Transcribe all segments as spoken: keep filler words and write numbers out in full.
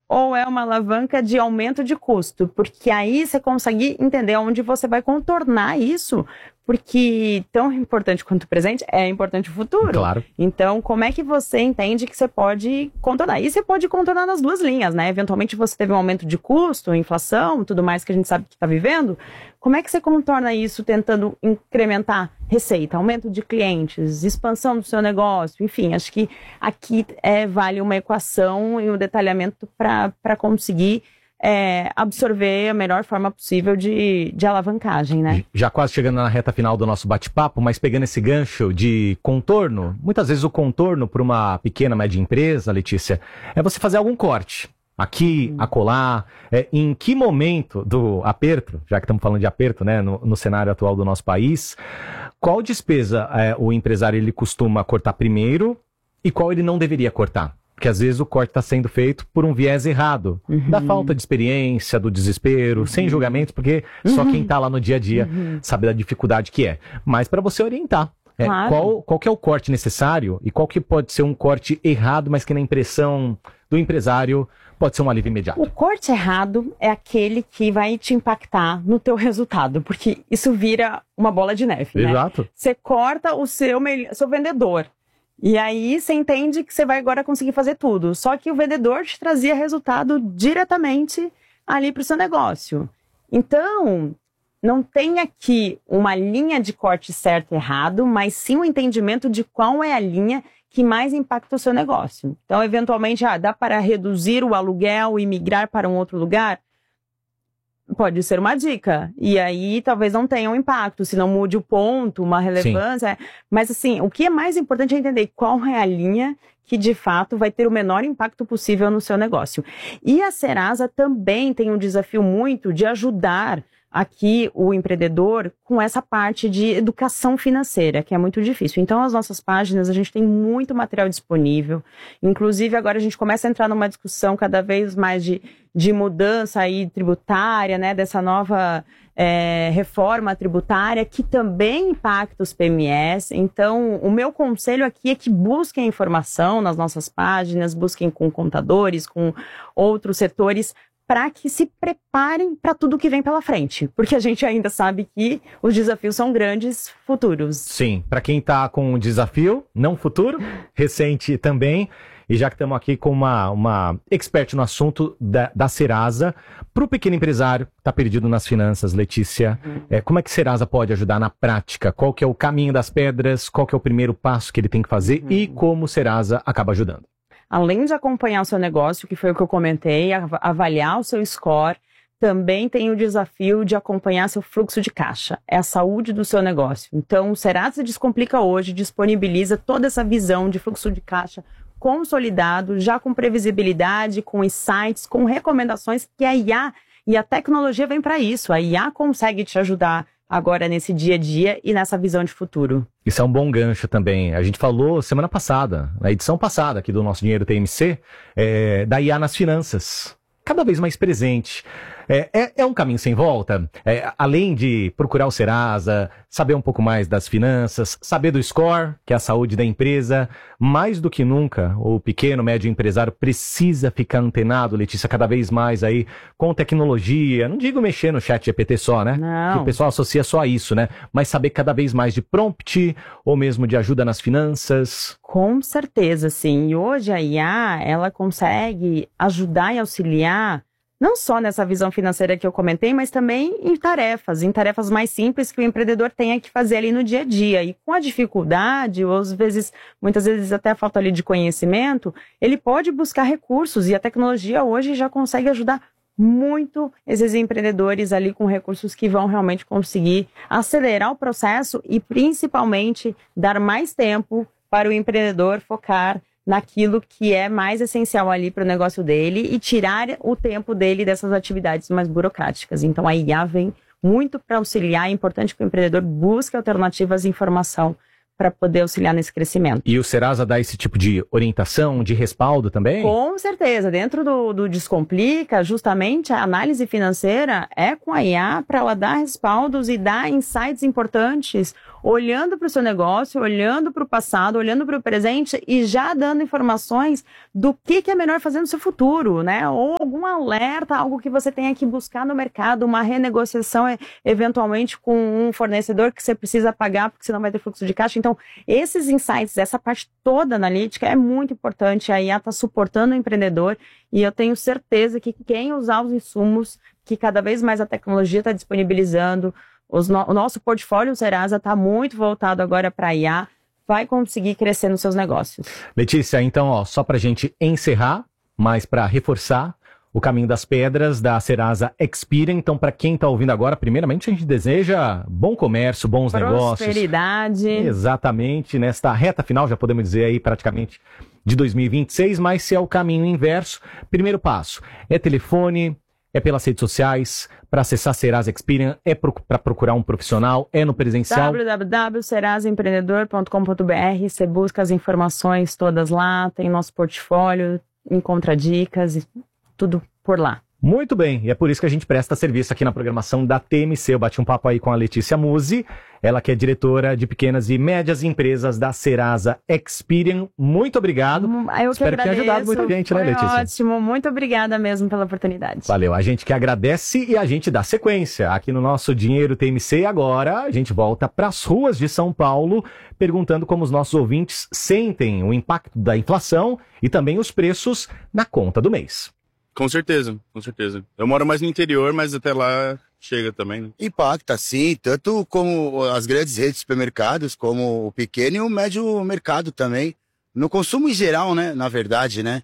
ou é uma alavanca de aumento de custo? Porque aí você consegue entender onde você vai contornar isso, porque tão importante quanto o presente é importante o futuro. Claro. Então, como é que você entende que você pode contornar? E você pode contornar nas duas linhas, né? Eventualmente você teve um aumento de custo, inflação, tudo mais que a gente sabe que está vivendo. Como é que você contorna isso tentando incrementar receita, aumento de clientes, expansão do seu negócio? Enfim, acho que aqui é, vale uma equação e um detalhamento para conseguir é, absorver a melhor forma possível de, de alavancagem, né? Já quase chegando na reta final do nosso bate-papo, mas pegando esse gancho de contorno, muitas vezes o contorno para uma pequena, média empresa, Letícia, é você fazer algum corte. Aqui, acolá, é, em que momento do aperto, já que estamos falando de aperto, né, no, no cenário atual do nosso país, qual despesa é, o empresário ele costuma cortar primeiro e qual ele não deveria cortar? Porque às vezes o corte está sendo feito por um viés errado, uhum. da falta de experiência, do desespero, uhum. sem julgamento, porque uhum. só quem está lá no dia a dia uhum. sabe da dificuldade que é. Mas para você orientar. É, claro. qual, qual que é o corte necessário e qual que pode ser um corte errado, mas que na impressão do empresário pode ser um alívio imediato? O corte errado é aquele que vai te impactar no teu resultado, porque isso vira uma bola de neve, né? Exato. Você corta o seu, seu vendedor, e aí você entende que você vai agora conseguir fazer tudo, só que o vendedor te trazia resultado diretamente ali para o seu negócio. Então, não tem aqui uma linha de corte certo e errado, mas sim um entendimento de qual é a linha que mais impacta o seu negócio. Então, eventualmente, ah, dá para reduzir o aluguel e migrar para um outro lugar? Pode ser uma dica. E aí, talvez não tenha um impacto, se não mude o ponto, uma relevância. Sim. Mas, assim, o que é mais importante é entender qual é a linha que, de fato, vai ter o menor impacto possível no seu negócio. E a Serasa também tem um desafio muito de ajudar aqui o empreendedor com essa parte de educação financeira, que é muito difícil. Então, as nossas páginas, a gente tem muito material disponível. Inclusive, agora a gente começa a entrar numa discussão cada vez mais de, de mudança aí tributária, né, dessa nova é, reforma tributária, que também impacta os P M Es. Então, o meu conselho aqui é que busquem informação nas nossas páginas, busquem com contadores, com outros setores, para que se preparem para tudo que vem pela frente. Porque a gente ainda sabe que os desafios são grandes futuros. Sim, para quem está com um desafio, não futuro, recente também, e já que estamos aqui com uma, uma expert no assunto da, da Serasa, para o pequeno empresário que está perdido nas finanças, Letícia, uhum. é, como é que Serasa pode ajudar na prática? Qual que é o caminho das pedras? Qual que é o primeiro passo que ele tem que fazer? Uhum. E como Serasa acaba ajudando? Além de acompanhar o seu negócio, que foi o que eu comentei, avaliar o seu score, também tem o desafio de acompanhar seu fluxo de caixa. É a saúde do seu negócio. Então, o Serasa Descomplica hoje disponibiliza toda essa visão de fluxo de caixa consolidado, já com previsibilidade, com insights, com recomendações que a I A e a tecnologia vem para isso. A I A consegue te ajudar agora nesse dia a dia e nessa visão de futuro. Isso é um bom gancho também. A gente falou semana passada, na edição passada aqui do Nosso Dinheiro T M C, é, da I A nas finanças. Cada vez mais presente. É, é, é um caminho sem volta. É, além de procurar o Serasa, saber um pouco mais das finanças, saber do score, que é a saúde da empresa, mais do que nunca, o pequeno, médio empresário precisa ficar antenado, Letícia, cada vez mais aí com tecnologia. Não digo mexer no chat G P T só, né? Não. Que o pessoal associa só a isso, né? Mas saber cada vez mais de prompt ou mesmo de ajuda nas finanças. Com certeza, sim. E hoje a I A, ela consegue ajudar e auxiliar não só nessa visão financeira que eu comentei, mas também em tarefas, em tarefas mais simples que o empreendedor tenha que fazer ali no dia a dia. E com a dificuldade, ou às vezes, muitas vezes até a falta ali de conhecimento, ele pode buscar recursos e a tecnologia hoje já consegue ajudar muito esses empreendedores ali com recursos que vão realmente conseguir acelerar o processo e principalmente dar mais tempo para o empreendedor focar naquilo que é mais essencial ali para o negócio dele e tirar o tempo dele dessas atividades mais burocráticas. Então a I A vem muito para auxiliar, é importante que o empreendedor busque alternativas de informação para poder auxiliar nesse crescimento. E o Serasa dá esse tipo de orientação, de respaldo também? Com certeza. Dentro do, do Descomplica, justamente a análise financeira é com a I A para ela dar respaldos e dar insights importantes olhando para o seu negócio, olhando para o passado, olhando para o presente e já dando informações do que, que é melhor fazer no seu futuro, né? Ou algum alerta, algo que você tenha que buscar no mercado, uma renegociação eventualmente com um fornecedor que você precisa pagar porque senão vai ter fluxo de caixa. Então, esses insights, essa parte toda analítica é muito importante. A I A está suportando o empreendedor e eu tenho certeza que quem usar os insumos que cada vez mais a tecnologia está disponibilizando, os no, o nosso portfólio Serasa está muito voltado agora para a I A, vai conseguir crescer nos seus negócios. Letícia, então, ó, só para a gente encerrar, mas para reforçar o caminho das pedras da Serasa Experian. Então, para quem está ouvindo agora, primeiramente a gente deseja bom comércio, bons negócios. Prosperidade. Exatamente, nesta reta final, já podemos dizer aí praticamente de dois mil e vinte e seis, mas se é o caminho inverso, primeiro passo é telefone, é pelas redes sociais, para acessar Serasa Experian, é para procurar um profissional, é no presencial. w w w ponto serasa empreendedor ponto com ponto b r, você busca as informações todas lá, tem nosso portfólio, encontra dicas, tudo por lá. Muito bem, e é por isso que a gente presta serviço aqui na programação da T M C. Eu bati um papo aí com a Letícia Musi, ela que é diretora de pequenas e médias empresas da Serasa Experian. Muito obrigado. Eu Espero que, que tenha ajudado muita gente, né, Letícia? Ótimo, muito obrigada mesmo pela oportunidade. Valeu, a gente que agradece e a gente dá sequência aqui no nosso Dinheiro T M C. Agora a gente volta para as ruas de São Paulo, perguntando como os nossos ouvintes sentem o impacto da inflação e também os preços na conta do mês. Com certeza, com certeza. Eu moro mais no interior, mas até lá chega também, né? Impacta, sim, tanto como as grandes redes de supermercados, como o pequeno e o médio mercado também. No consumo em geral, né, na verdade, né?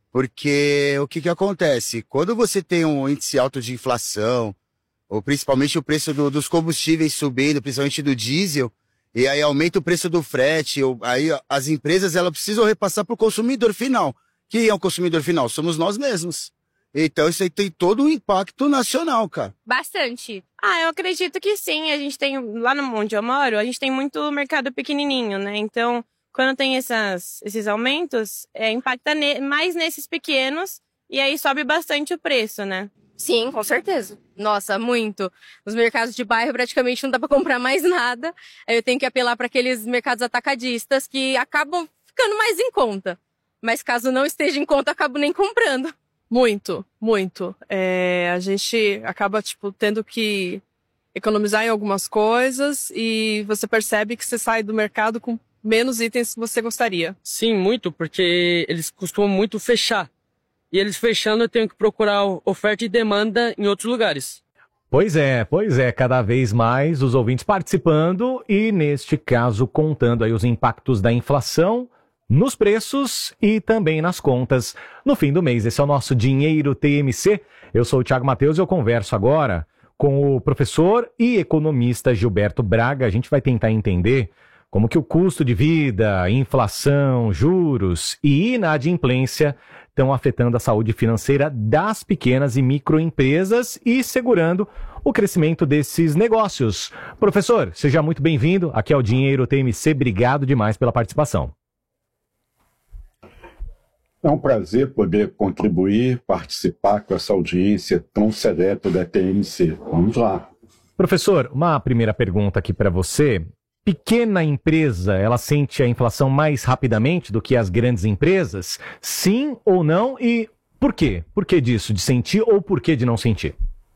Porque o que que acontece? Quando você tem um índice alto de inflação, ou principalmente o preço do, dos combustíveis subindo, principalmente do diesel, e aí aumenta o preço do frete, ou, aí as empresas elas precisam repassar para o consumidor final. Quem é o consumidor final? Somos nós mesmos. Então isso aí tem todo um impacto nacional, cara. Bastante. Ah, eu acredito que sim. A gente tem, lá no onde eu moro, a gente tem muito mercado pequenininho, né? Então, quando tem essas, esses aumentos, é, impacta ne- mais nesses pequenos e aí sobe bastante o preço, né? Sim, com certeza. Nossa, muito. Nos mercados de bairro praticamente não dá pra comprar mais nada. Aí eu tenho que apelar para aqueles mercados atacadistas que acabam ficando mais em conta. Mas caso não esteja em conta, eu acabo nem comprando. Muito, muito. É, a gente acaba, tipo, tendo que economizar em algumas coisas e você percebe que você sai do mercado com menos itens que você gostaria. Sim, muito, porque eles costumam muito fechar. E eles fechando, eu tenho que procurar oferta e demanda em outros lugares. Pois é, pois é, cada vez mais os ouvintes participando e, neste caso, contando aí os impactos da inflação nos preços e também nas contas no fim do mês. Esse é o nosso Dinheiro T M C. Eu sou o Thiago Matheus e eu converso agora com o professor e economista Gilberto Braga. A gente vai tentar entender como que o custo de vida, inflação, juros e inadimplência estão afetando a saúde financeira das pequenas e microempresas e segurando o crescimento desses negócios. Professor, seja muito bem-vindo. Aqui é o Dinheiro T M C. Obrigado demais pela participação. É um prazer poder contribuir, participar com essa audiência tão seleta da T M C. Vamos lá. Professor, uma primeira pergunta aqui para você. Pequena empresa, ela sente a inflação mais rapidamente do que as grandes empresas? Sim ou não? E por quê? Por que disso? De sentir ou por que de não sentir?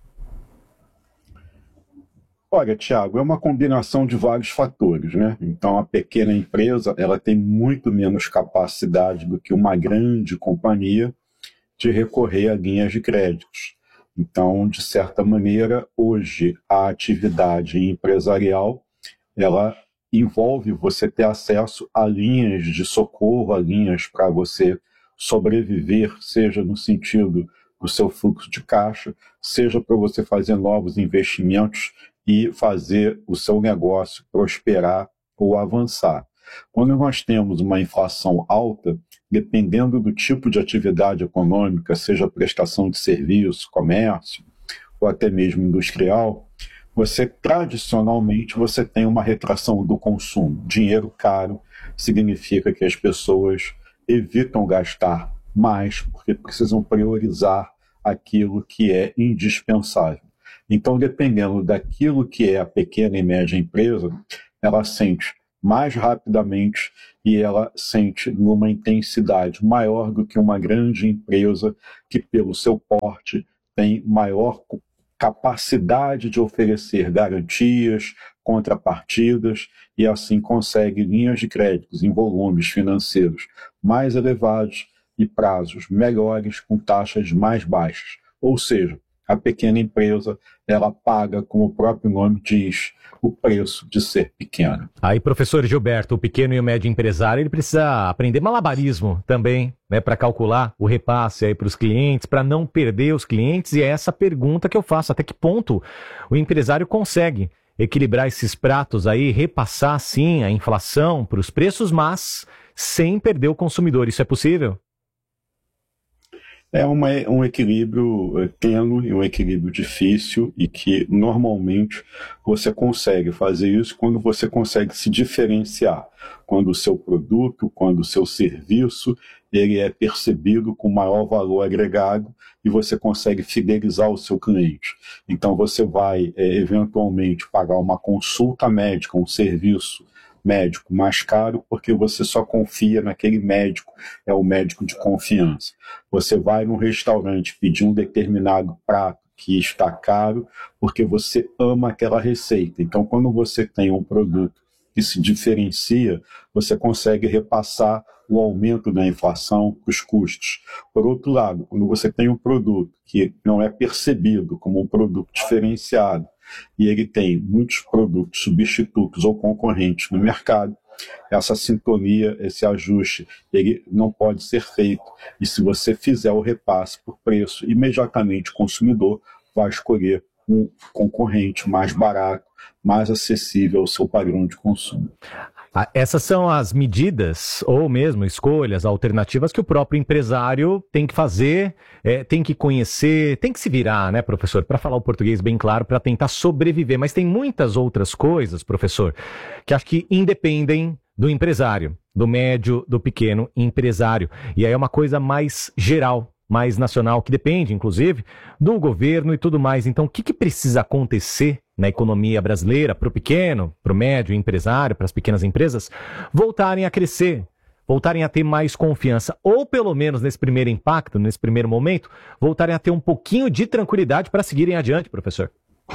Olha, Thiago, é uma combinação de vários fatores, né? Então, a pequena empresa, ela tem muito menos capacidade do que uma grande companhia de recorrer a linhas de créditos. Então, de certa maneira, hoje, a atividade empresarial, ela envolve você ter acesso a linhas de socorro, a linhas para você sobreviver, seja no sentido do seu fluxo de caixa, seja para você fazer novos investimentos e fazer o seu negócio prosperar ou avançar. Quando nós temos uma inflação alta, dependendo do tipo de atividade econômica, seja prestação de serviço, comércio ou até mesmo industrial, você tradicionalmente você tem uma retração do consumo. Dinheiro caro significa que as pessoas evitam gastar mais porque precisam priorizar aquilo que é indispensável. Então, dependendo daquilo que é a pequena e média empresa, ela sente mais rapidamente e ela sente numa intensidade maior do que uma grande empresa que, pelo seu porte, tem maior capacidade de oferecer garantias, contrapartidas e assim consegue linhas de créditos em volumes financeiros mais elevados e prazos melhores com taxas mais baixas. Ou seja, a pequena empresa, ela paga, como o próprio nome diz, o preço de ser pequena. Aí, professor Gilberto, o pequeno e o médio empresário, ele precisa aprender malabarismo também, né, para calcular o repasse aí para os clientes, para não perder os clientes, e é essa pergunta que eu faço, até que ponto o empresário consegue equilibrar esses pratos aí, repassar, sim, a inflação para os preços, mas sem perder o consumidor. Isso é possível? É uma, um equilíbrio tênue, um equilíbrio difícil e que normalmente você consegue fazer isso quando você consegue se diferenciar, quando o seu produto, quando o seu serviço ele é percebido com maior valor agregado e você consegue fidelizar o seu cliente. Então você vai é, eventualmente pagar uma consulta médica, um serviço médico mais caro, porque você só confia naquele médico, é o médico de confiança. Você vai num restaurante pedir um determinado prato que está caro, porque você ama aquela receita. Então, quando você tem um produto que se diferencia, você consegue repassar o aumento da inflação para os custos. Por outro lado, quando você tem um produto que não é percebido como um produto diferenciado, e ele tem muitos produtos substitutos ou concorrentes no mercado, essa sintonia, esse ajuste, ele não pode ser feito. E se você fizer o repasse por preço, imediatamente o consumidor vai escolher um concorrente mais barato, mais acessível ao seu padrão de consumo. Essas são as medidas, ou mesmo escolhas, alternativas que o próprio empresário tem que fazer, é, tem que conhecer, tem que se virar, né, professor, para falar o português bem claro, para tentar sobreviver. Mas tem muitas outras coisas, professor, que acho que independem do empresário, do médio, do pequeno empresário. E aí é uma coisa mais geral, mais nacional, que depende, inclusive, do governo e tudo mais. Então, o que, que precisa acontecer na economia brasileira para o pequeno, para o médio empresário, para as pequenas empresas, voltarem a crescer, voltarem a ter mais confiança, ou pelo menos nesse primeiro impacto, nesse primeiro momento, voltarem a ter um pouquinho de tranquilidade para seguirem adiante, professor?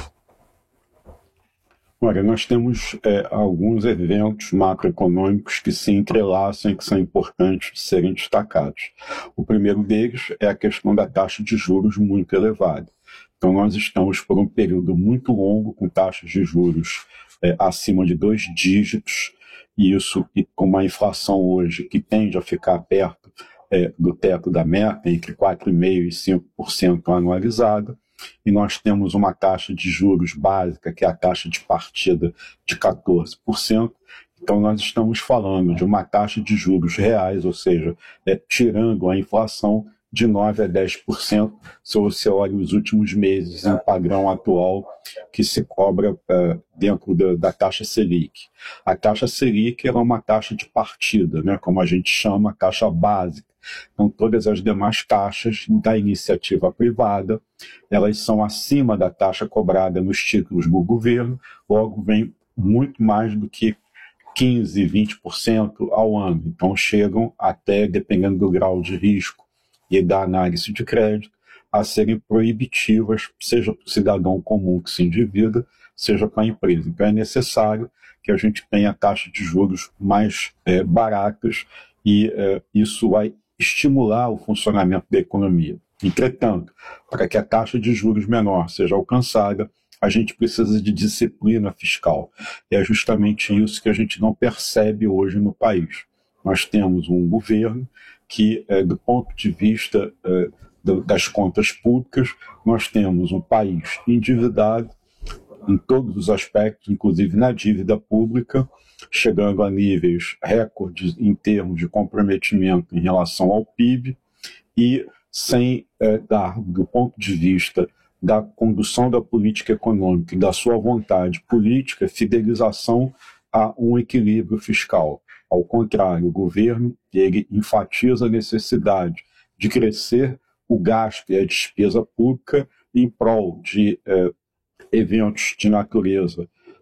Olha, nós temos é, alguns eventos macroeconômicos que se entrelaçam e que são importantes de serem destacados. O primeiro deles é a questão da taxa de juros muito elevada. Então, nós estamos por um período muito longo com taxas de juros é, acima de dois dígitos, e isso e com uma inflação hoje que tende a ficar perto é, do teto da meta, entre quatro vírgula cinco por cento e cinco por cento anualizada, e nós temos uma taxa de juros básica, que é a taxa de partida de quatorze por cento. Então, nós estamos falando de uma taxa de juros reais, ou seja, é, tirando a inflação, de nove a dez por cento, se você olha os últimos meses, no padrão atual que se cobra uh, dentro da, da taxa Selic. A taxa Selic é uma taxa de partida, né, como a gente chama, a taxa básica. Então, todas as demais taxas da iniciativa privada, elas são acima da taxa cobrada nos títulos do governo, logo vem muito mais do que quinze, vinte por cento ao ano. Então, chegam até, dependendo do grau de risco e da análise de crédito, a serem proibitivas, seja para o cidadão comum que se endivida, seja para a empresa. Então é necessário que a gente tenha taxas de juros mais é, baratas e é, isso vai estimular o funcionamento da economia. Entretanto, para que a taxa de juros menor seja alcançada, a gente precisa de disciplina fiscal. E é justamente isso que a gente não percebe hoje no país. Nós temos um governo que, é, do ponto de vista é, do, das contas públicas, nós temos um país endividado em todos os aspectos, inclusive na dívida pública, chegando a níveis recordes em termos de comprometimento em relação ao P I B e sem é, dar, do ponto de vista da condução da política econômica e da sua vontade política, fidelização a um equilíbrio fiscal. Ao contrário, o governo ele enfatiza a necessidade de crescer o gasto e a despesa pública em prol de eh, eventos de natureza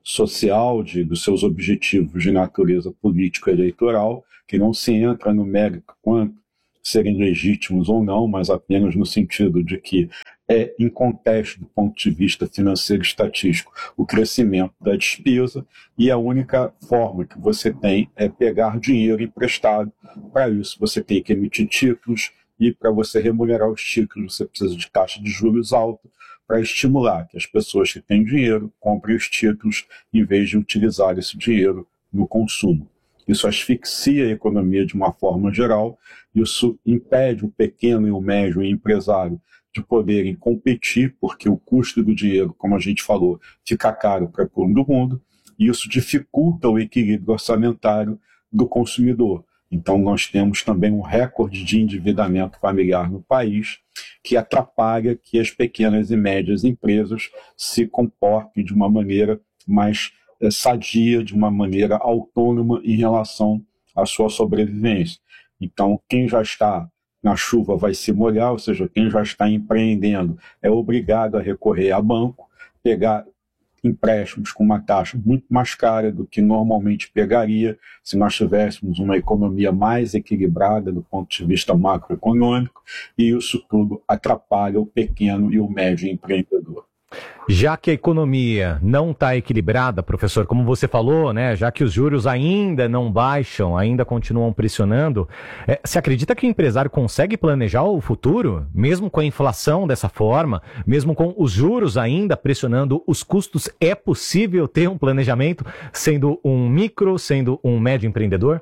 social de, dos seus objetivos de natureza político-eleitoral, que não se entra no mérito quanto serem legítimos ou não, mas apenas no sentido de que é, em contexto do ponto de vista financeiro e estatístico, o crescimento da despesa, e a única forma que você tem é pegar dinheiro emprestado. Para isso, você tem que emitir títulos, e para você remunerar os títulos, você precisa de taxa de juros alta, para estimular que as pessoas que têm dinheiro comprem os títulos, em vez de utilizar esse dinheiro no consumo. Isso asfixia a economia de uma forma geral, isso impede o pequeno e o médio empresário de poderem competir, porque o custo do dinheiro, como a gente falou, fica caro para todo mundo, e isso dificulta o equilíbrio orçamentário do consumidor. Então nós temos também um recorde de endividamento familiar no país, que atrapalha que as pequenas e médias empresas se comportem de uma maneira mais é, sadia, de uma maneira autônoma em relação à sua sobrevivência. Então, quem já está na chuva vai se molhar, ou seja, quem já está empreendendo é obrigado a recorrer a banco, pegar empréstimos com uma taxa muito mais cara do que normalmente pegaria se nós tivéssemos uma economia mais equilibrada do ponto de vista macroeconômico, e isso tudo atrapalha o pequeno e o médio empreendedor. Já que a economia não está equilibrada, professor, como você falou, né, já que os juros ainda não baixam, ainda continuam pressionando, é, você acredita que o empresário consegue planejar o futuro, mesmo com a inflação dessa forma, mesmo com os juros ainda pressionando os custos? É possível ter um planejamento sendo um micro, sendo um médio empreendedor?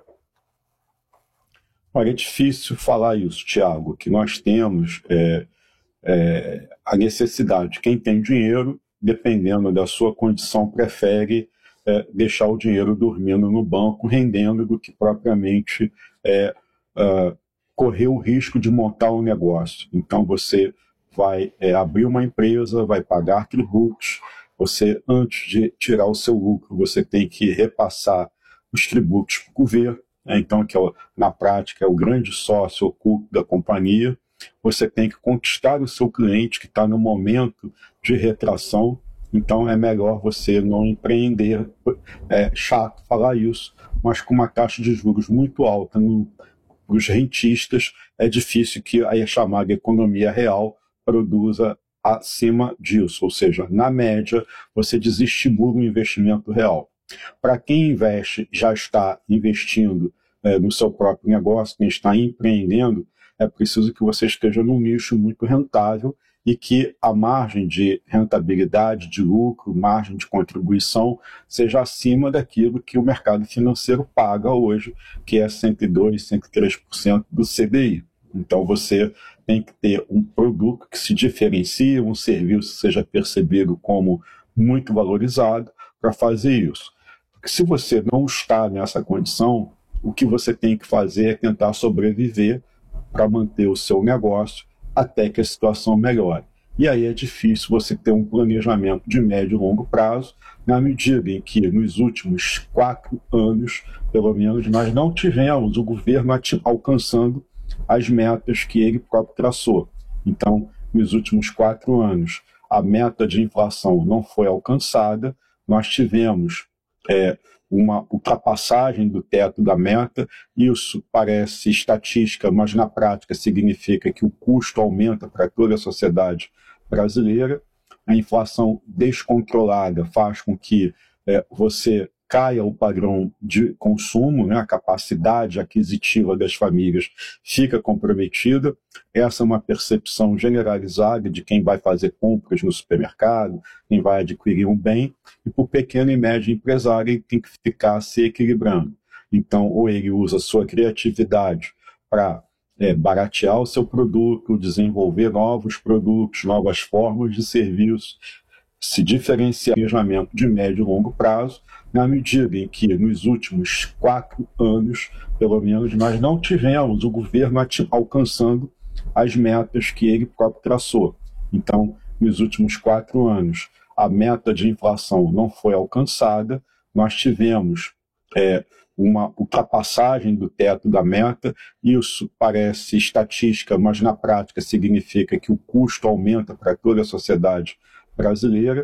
Olha, é difícil falar isso, Tiago, que nós temos... É... É, a necessidade. Quem tem dinheiro, dependendo da sua condição, prefere é, deixar o dinheiro dormindo no banco, rendendo, do que propriamente é, é, correr o risco de montar um negócio. Então você vai é, abrir uma empresa, vai pagar tributos, você, antes de tirar o seu lucro, você tem que repassar os tributos para o governo, né? Então, que é, na prática é o grande sócio oculto da companhia. Você tem que conquistar o seu cliente que está no momento de retração, então é melhor você não empreender. É chato falar isso, mas com uma taxa de juros muito alta para os rentistas, é difícil que a chamada economia real produza acima disso, ou seja, na média, você desestimula o investimento real. Para quem investe, já está investindo é, no seu próprio negócio, quem está empreendendo, é preciso que você esteja num nicho muito rentável e que a margem de rentabilidade, de lucro, margem de contribuição, seja acima daquilo que o mercado financeiro paga hoje, que é cento e dois, cento e três por cento do C D I. Então você tem que ter um produto que se diferencie, um serviço que seja percebido como muito valorizado para fazer isso. Porque se você não está nessa condição, o que você tem que fazer é tentar sobreviver para manter o seu negócio até que a situação melhore. E aí é difícil você ter um planejamento de médio e longo prazo, na medida em que nos últimos quatro anos, pelo menos, nós não tivemos o governo alcançando as metas que ele próprio traçou. Então, nos últimos quatro anos, a meta de inflação não foi alcançada, nós tivemos é, uma ultrapassagem do teto da meta. Isso parece estatística, mas na prática significa que o custo aumenta para toda a sociedade brasileira. A inflação descontrolada faz com que é, você caia o padrão de consumo, né? A capacidade aquisitiva das famílias fica comprometida. Essa é uma percepção generalizada de quem vai fazer compras no supermercado, quem vai adquirir um bem, e para o pequeno e médio empresário ele tem que ficar se equilibrando. Então, ou ele usa a sua criatividade para é, baratear o seu produto, desenvolver novos produtos, novas formas de serviço, se diferenciar do planejamento de médio e longo prazo, na medida em que nos últimos quatro anos, pelo menos, nós não tivemos o governo alcançando as metas que ele próprio traçou. Então, nos últimos quatro anos, a meta de inflação não foi alcançada, nós tivemos é, uma ultrapassagem do teto da meta. Isso parece estatística, mas na prática significa que o custo aumenta para toda a sociedade brasileira.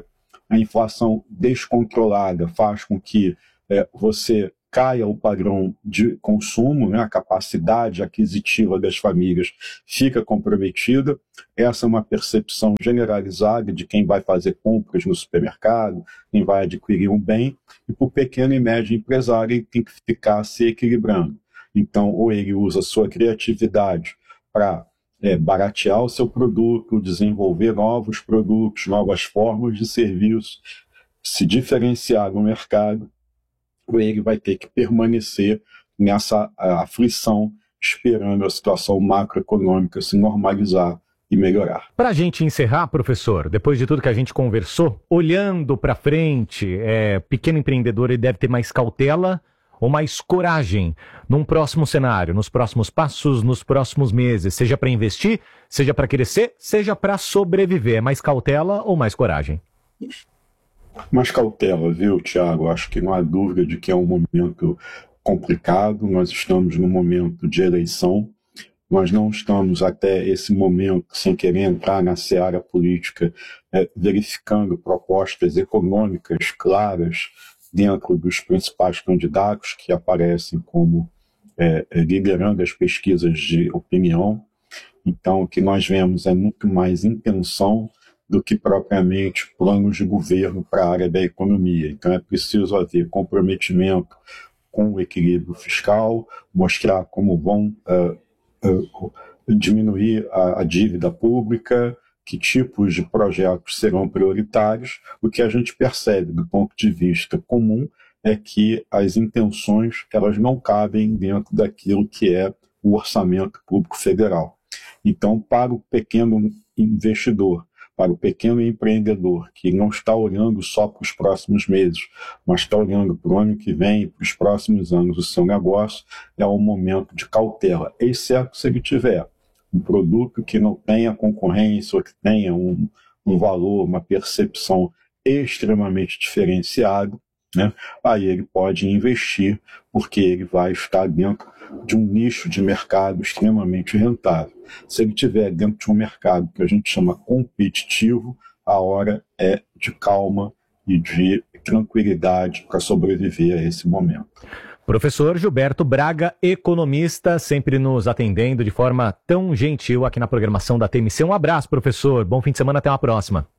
a inflação descontrolada faz com que é, você caia o padrão de consumo, né? A capacidade aquisitiva das famílias fica comprometida. Essa é uma percepção generalizada de quem vai fazer compras no supermercado, quem vai adquirir um bem, e para o pequeno e médio empresário ele tem que ficar se equilibrando. Então, ou ele usa a sua criatividade para é, baratear o seu produto, desenvolver novos produtos, novas formas de serviço, se diferenciar no mercado, ou ele vai ter que permanecer nessa aflição, esperando a situação macroeconômica se normalizar e melhorar. Para a gente encerrar, professor, depois de tudo que a gente conversou, olhando para frente, é, pequeno empreendedor ele deve ter mais cautela ou mais coragem num próximo cenário, nos próximos passos, nos próximos meses, seja para investir, seja para crescer, seja para sobreviver. Mais cautela ou mais coragem? Mais cautela, viu, Tiago? Acho que não há dúvida de que é um momento complicado. Nós estamos num momento de eleição. Nós não estamos até esse momento, sem querer entrar na seara política, é, verificando propostas econômicas claras dentro dos principais candidatos que aparecem como é, liderando as pesquisas de opinião. Então, o que nós vemos é muito mais intenção do que propriamente planos de governo para a área da economia. Então é preciso haver comprometimento com o equilíbrio fiscal, mostrar como vão uh, uh, diminuir a, a dívida pública, que tipos de projetos serão prioritários. O que a gente percebe do ponto de vista comum é que as intenções elas não cabem dentro daquilo que é o orçamento público federal. Então, para o pequeno investidor, para o pequeno empreendedor que não está olhando só para os próximos meses, mas está olhando para o ano que vem e para os próximos anos o seu negócio, é um momento de cautela, exceto se ele tiver um produto que não tenha concorrência ou que tenha um, um valor, uma percepção extremamente diferenciado, né? Aí ele pode investir, porque ele vai estar dentro de um nicho de mercado extremamente rentável. Se ele estiver dentro de um mercado que a gente chama competitivo, a hora é de calma e de tranquilidade para sobreviver a esse momento. Professor Gilberto Braga, economista, sempre nos atendendo de forma tão gentil aqui na programação da T M C. Um abraço, professor. Bom fim de semana, até uma próxima.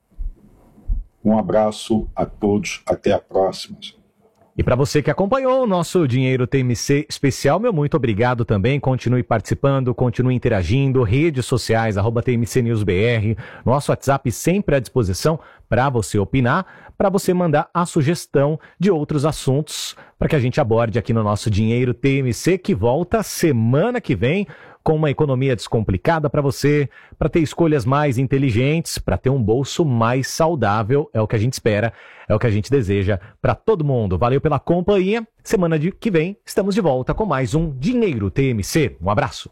Um abraço a todos, até a próxima. E para você que acompanhou o nosso Dinheiro T M C especial, meu muito obrigado também. Continue participando, continue interagindo, redes sociais, arroba T M C News B R, nosso WhatsApp sempre à disposição para você opinar, para você mandar a sugestão de outros assuntos para que a gente aborde aqui no nosso Dinheiro T M C, que volta semana que vem com uma economia descomplicada para você, para ter escolhas mais inteligentes, para ter um bolso mais saudável. É o que a gente espera, é o que a gente deseja para todo mundo. Valeu pela companhia. Semana de que vem estamos de volta com mais um Dinheiro T M C. Um abraço.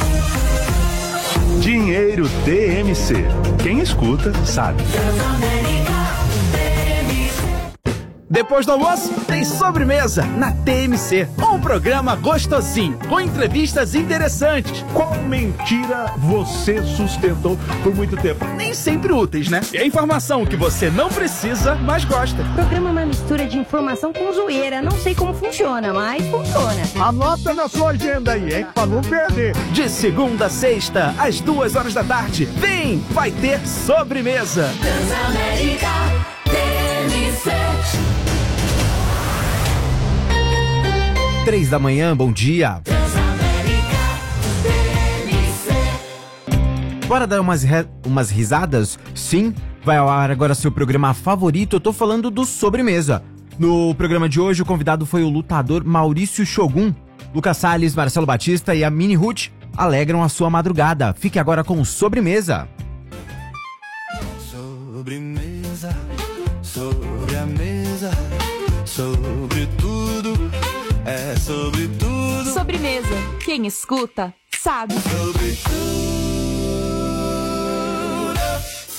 Dinheiro T M C. Quem escuta sabe. Depois do almoço, tem sobremesa na T M C. Um programa gostosinho, com entrevistas interessantes. Qual mentira você sustentou por muito tempo? Nem sempre úteis, né? E a informação que você não precisa, mas gosta. O programa é uma mistura de informação com zoeira. Não sei como funciona, mas funciona. Anota na sua agenda aí, hein? Pra não perder. De segunda a sexta, às duas horas da tarde. Vem, vai ter sobremesa. Transamérica T M C. Três da manhã, bom dia. Bora dar umas, re... umas risadas? Sim, vai ao ar agora seu programa favorito, eu tô falando do Sobremesa. No programa de hoje, o convidado foi o lutador Maurício Shogun. Lucas Salles, Marcelo Batista e a Mini Ruth alegram a sua madrugada. Fique agora com o Sobremesa. Sobremesa, sobre a mesa, sobre tudo. É sobre tudo. Sobremesa. Quem escuta, sabe. Sobre tudo.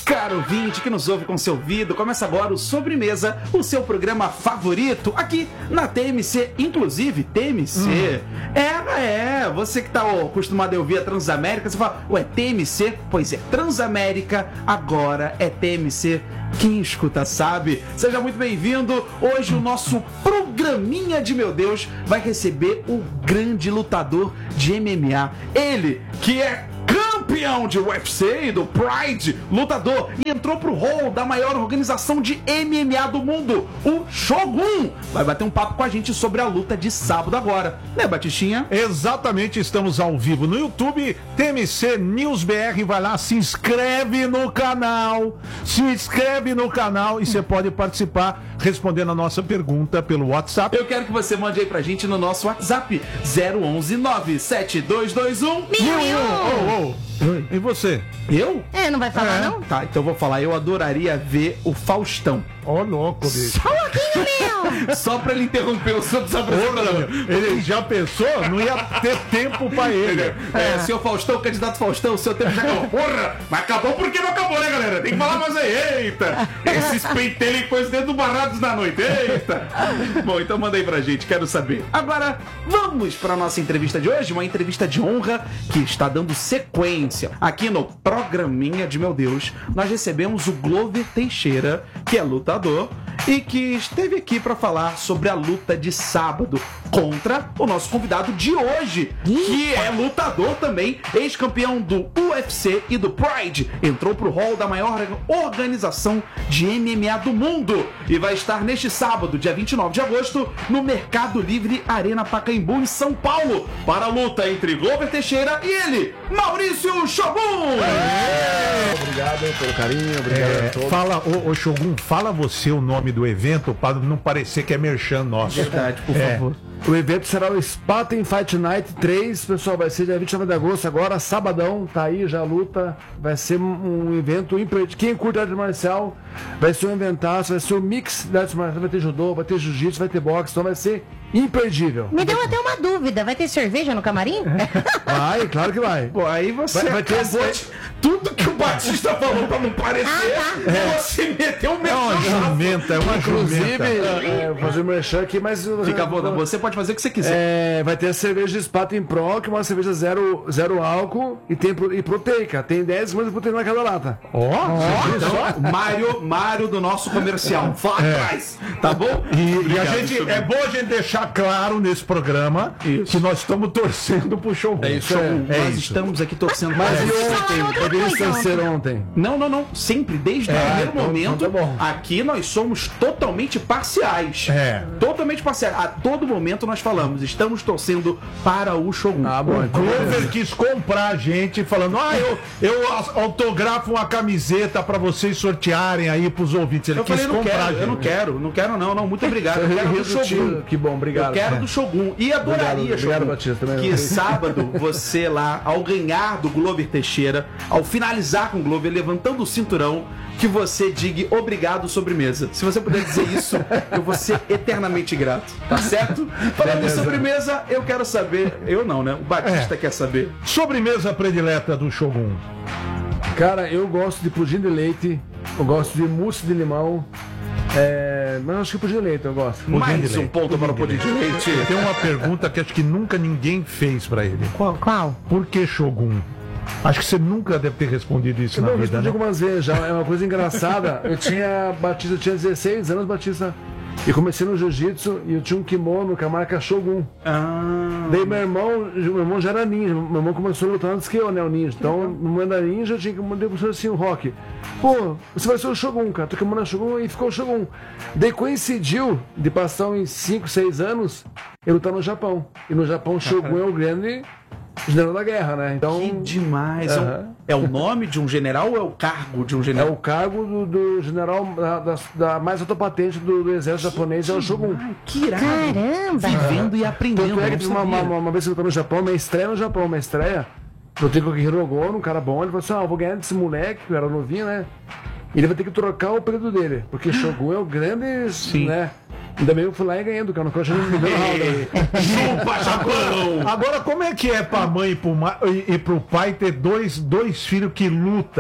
Caro ouvinte que nos ouve com seu ouvido, começa agora o Sobremesa, o seu programa favorito aqui na T M C, inclusive T M C. Hum. É, é, você que tá ó, acostumado a ouvir a Transamérica, você fala, ué, T M C? Pois é, Transamérica agora é T M C. Quem escuta sabe. Seja muito bem-vindo. Hoje o nosso programinha de meu Deus vai receber o grande lutador de M M A. Ele que é campeão de U F C e do Pride, lutador, e entrou pro hall da maior organização de M M A do mundo, o Shogun. Vai bater um papo com a gente sobre a luta de sábado agora, né, Batistinha? Exatamente, estamos ao vivo no YouTube, T M C News B R, vai lá, se inscreve no canal, se inscreve no canal e você pode participar respondendo a nossa pergunta pelo WhatsApp. Eu quero que você mande aí pra gente no nosso WhatsApp, zero onze nove sete dois dois um mil e um. Oh, oh. E você? Eu? É, não vai falar é. não? Tá, então eu vou falar. Eu adoraria ver o Faustão. Ó, oh, louco, bicho. Só um pouquinho, meu! Só pra ele interromper o seu desapresentador. Ele já pensou? Não ia ter tempo pra ele. É, é. Seu Faustão, candidato Faustão, o seu tempo já acabou. Porra! Mas acabou porque não acabou, né, galera? Tem que falar mais aí. Eita! Esses pentelhos e coisas dentro do Barrados da Noite. Eita! Bom, então manda aí pra gente, quero saber. Agora, vamos pra nossa entrevista de hoje. Uma entrevista de honra que está dando sequência. Aqui no programinha de meu Deus, nós recebemos o Glover Teixeira, que é lutador e que esteve aqui para falar sobre a luta de sábado contra o nosso convidado de hoje, que é lutador também, ex-campeão do U F C e do Pride, entrou pro hall da maior organização de M M A do mundo e vai estar neste sábado, dia vinte e nove de agosto, no Mercado Livre Arena Pacaembu, em São Paulo, para a luta entre Glover Teixeira e ele, Maurício Shogun! É. Obrigado pelo carinho, obrigado é, a todos. Fala, ô, ô Shogun, fala você o nome do evento para não parecer que é merchan nosso. Verdade, por é. favor. O evento será o Spaten Fight Night três, pessoal, vai ser dia vinte e nove de agosto, agora, sabadão, tá aí já a luta, vai ser um evento imperdível. Quem curte arte marcial, vai ser um eventaço, vai ser um mix de arte marcial, vai ter judô, vai ter jiu-jitsu, vai ter boxe, então vai ser imperdível. Me deu até uma dúvida, vai ter cerveja no camarim? Vai, claro que vai. Pô, aí você vai, vai ter esse... tudo que o Batista falou pra não parecer, ah, tá. é. Você meteu um É uma jumenta, é uma Inclusive, jumenta. É, vou fazer um merchan aqui, mas... Fica bom, você pode fazer o que você quiser. É, vai ter a cerveja Spaten Pro, que é uma cerveja zero, zero álcool e, tem, e proteica. Tem dez gramas de proteína naquela lata. Ó, oh, então, Mário, Mário do nosso comercial. Fala é. atrás, tá bom? E, e a gente, é bom a gente deixar claro nesse programa isso. que nós estamos torcendo pro show. É isso, é, é nós isso. estamos aqui torcendo. Mas é. ontem, poderia torcer ontem. Não, não, não. Sempre, desde o é, primeiro então, momento, então tá aqui nós somos totalmente parciais. É. Totalmente parciais. A todo momento nós falamos, estamos torcendo para o Shogun. Ah, bom, o Glover quis comprar a gente, falando, ah, eu, eu autografo uma camiseta para vocês sortearem aí pros ouvintes. Ele eu quis falei, não comprar quero, a gente. Eu não quero, não quero não, não, muito obrigado. Eu quero do Shogun. Que bom, obrigado. Eu quero é. do Shogun. E adoraria, obrigado, Shogun, obrigado, Batista, também. que sábado você lá, ao ganhar do Glover Teixeira, ao finalizar com o Glover, levantando o cinturão, que você diga obrigado sobremesa. Se você puder dizer isso, eu vou ser eternamente grato. Tá certo? Falando em sobremesa, eu quero saber... Eu não, né? O Batista é. quer saber. Sobremesa predileta do Shogun. Cara, eu gosto de pudim de leite, eu gosto de mousse de limão, é... mas acho que pudim de leite eu gosto. Pudim Mais um ponto pudim para o pudim de leite. leite. Tem uma pergunta que acho que nunca ninguém fez pra ele. Qual? Qual? Por que Shogun? Acho que você nunca deve ter respondido isso eu na não, vida, né? algumas vezes já, é uma coisa engraçada. Eu tinha Batista, eu tinha dezesseis anos, Batista, e comecei no jiu-jitsu e eu tinha um kimono com a marca Shogun. Ah. Daí meu irmão, meu irmão já era ninja, meu irmão começou a lutar antes que eu, né, o ninja. Então, no momento da ninja, eu tinha que mandar pro assim, o rock. Pô, você vai ser o Shogun, cara. Tu kimono é Shogun e ficou o Shogun. Daí coincidiu de passar uns cinco, seis anos, eu lutar no Japão. E no Japão, Shogun é o grande general da guerra, né? Então, que demais. Uh-huh. É o nome de um general ou é o cargo de um general? É o cargo do, do general da, da, da mais alta patente do, do exército japonês, é o Shogun. Ai, que irado. Caramba! Vivendo e aprendendo. Tanto é que uma, uma, uma vez que eu tô no Japão, minha estreia no Japão, minha estreia, eu tenho com o Hirogono, um cara bom, ele falou assim, ah, eu vou ganhar desse moleque, que eu era novinho, né? E ele vai ter que trocar o período dele, porque Shogun é o grande, Sim. né? Ainda bem que eu fui lá e ganhei do cara, não achei me deu Chupa, Japão! Agora, como é que é pra mãe e pro, ma... e pro pai ter dois, dois filhos que lutam?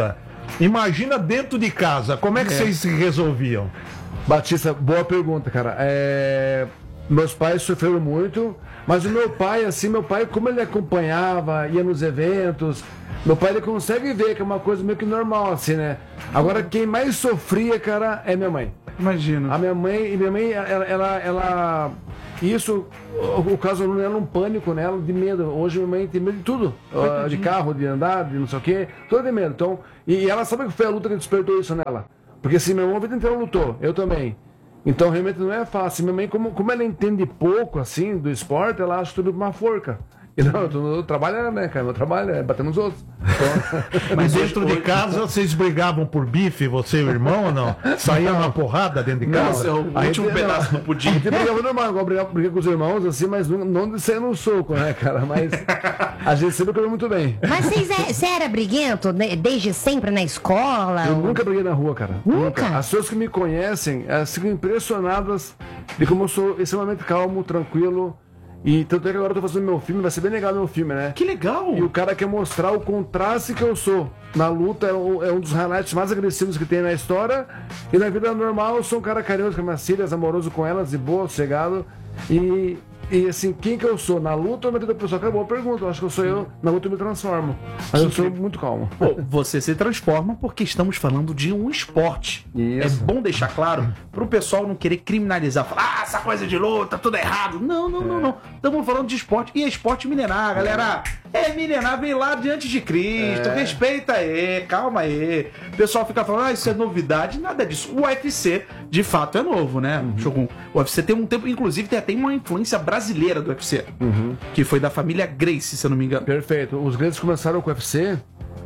Imagina dentro de casa, como é que É. vocês se resolviam? Batista, boa pergunta, cara. É, Meus pais sofreram muito, mas o meu pai, assim, meu pai, como ele acompanhava, ia nos eventos, meu pai ele consegue ver que é uma coisa meio que normal, assim, né? Agora, quem mais sofria, cara, é minha mãe. Imagino. A minha mãe, e minha mãe, ela, ela, ela- isso, o, o caso não era um pânico nela, de medo. Hoje minha mãe tem medo de tudo, ah, de carro, de andar, de não sei o quê, toda de medo. Então, e, e ela sabe que foi a luta que despertou isso nela. Porque assim, meu irmão a vida inteira lutou, eu também. Então realmente não é fácil. Minha mãe, como, como ela entende pouco assim do esporte, ela acha tudo uma forca. E não, eu, tô- eu trabalho, né, cara? Meu trabalho é bater nos outros. Então, Mas dentro de casa, vocês brigavam por bife, você e o irmão, ou não? Saía uma porrada dentro de casa? A gente- não, A gente brigava normal, igual brigava brigava com os irmãos, assim, mas não, não de sair no soco, né, cara? Mas a gente sempre comeu muito bem. Mas vocês é- você era briguento né, desde sempre na escola? Eu ou- nunca briguei na rua, cara. Nunca? As pessoas que me conhecem elas ficam impressionadas de como eu sou extremamente calmo, tranquilo. E tanto é que agora eu tô fazendo meu filme, vai ser bem legal meu filme, né? Que legal! E o cara quer mostrar o contraste que eu sou. Na luta é um, é um dos highlights mais agressivos que tem na história. E na vida normal eu sou um cara carinhoso com minhas filhas, amoroso com elas, de boa, sossegado. E, e assim, quem que eu sou? Na luta ou na vida pessoal? Acabou a pergunta. Eu acho que eu sou eu. Na luta eu me transformo. Mas eu sou muito calmo. Pô, você se transforma porque estamos falando de um esporte. É bom deixar claro pro pessoal não querer criminalizar, falar, ah, essa coisa de luta, tudo errado. Não, não, não, não. Estamos falando de esporte e é esporte milenar, galera. É milenar, vem lá diante de Cristo, É. respeita aí, calma aí. O pessoal fica falando, ah, isso é novidade, nada disso. O U F C, de fato, é novo, né, Shogun? O U F C tem um tempo, inclusive tem até uma influência brasileira do U F C, que foi da família Gracie, se eu não me engano. Perfeito. Os grandes começaram com o U F C.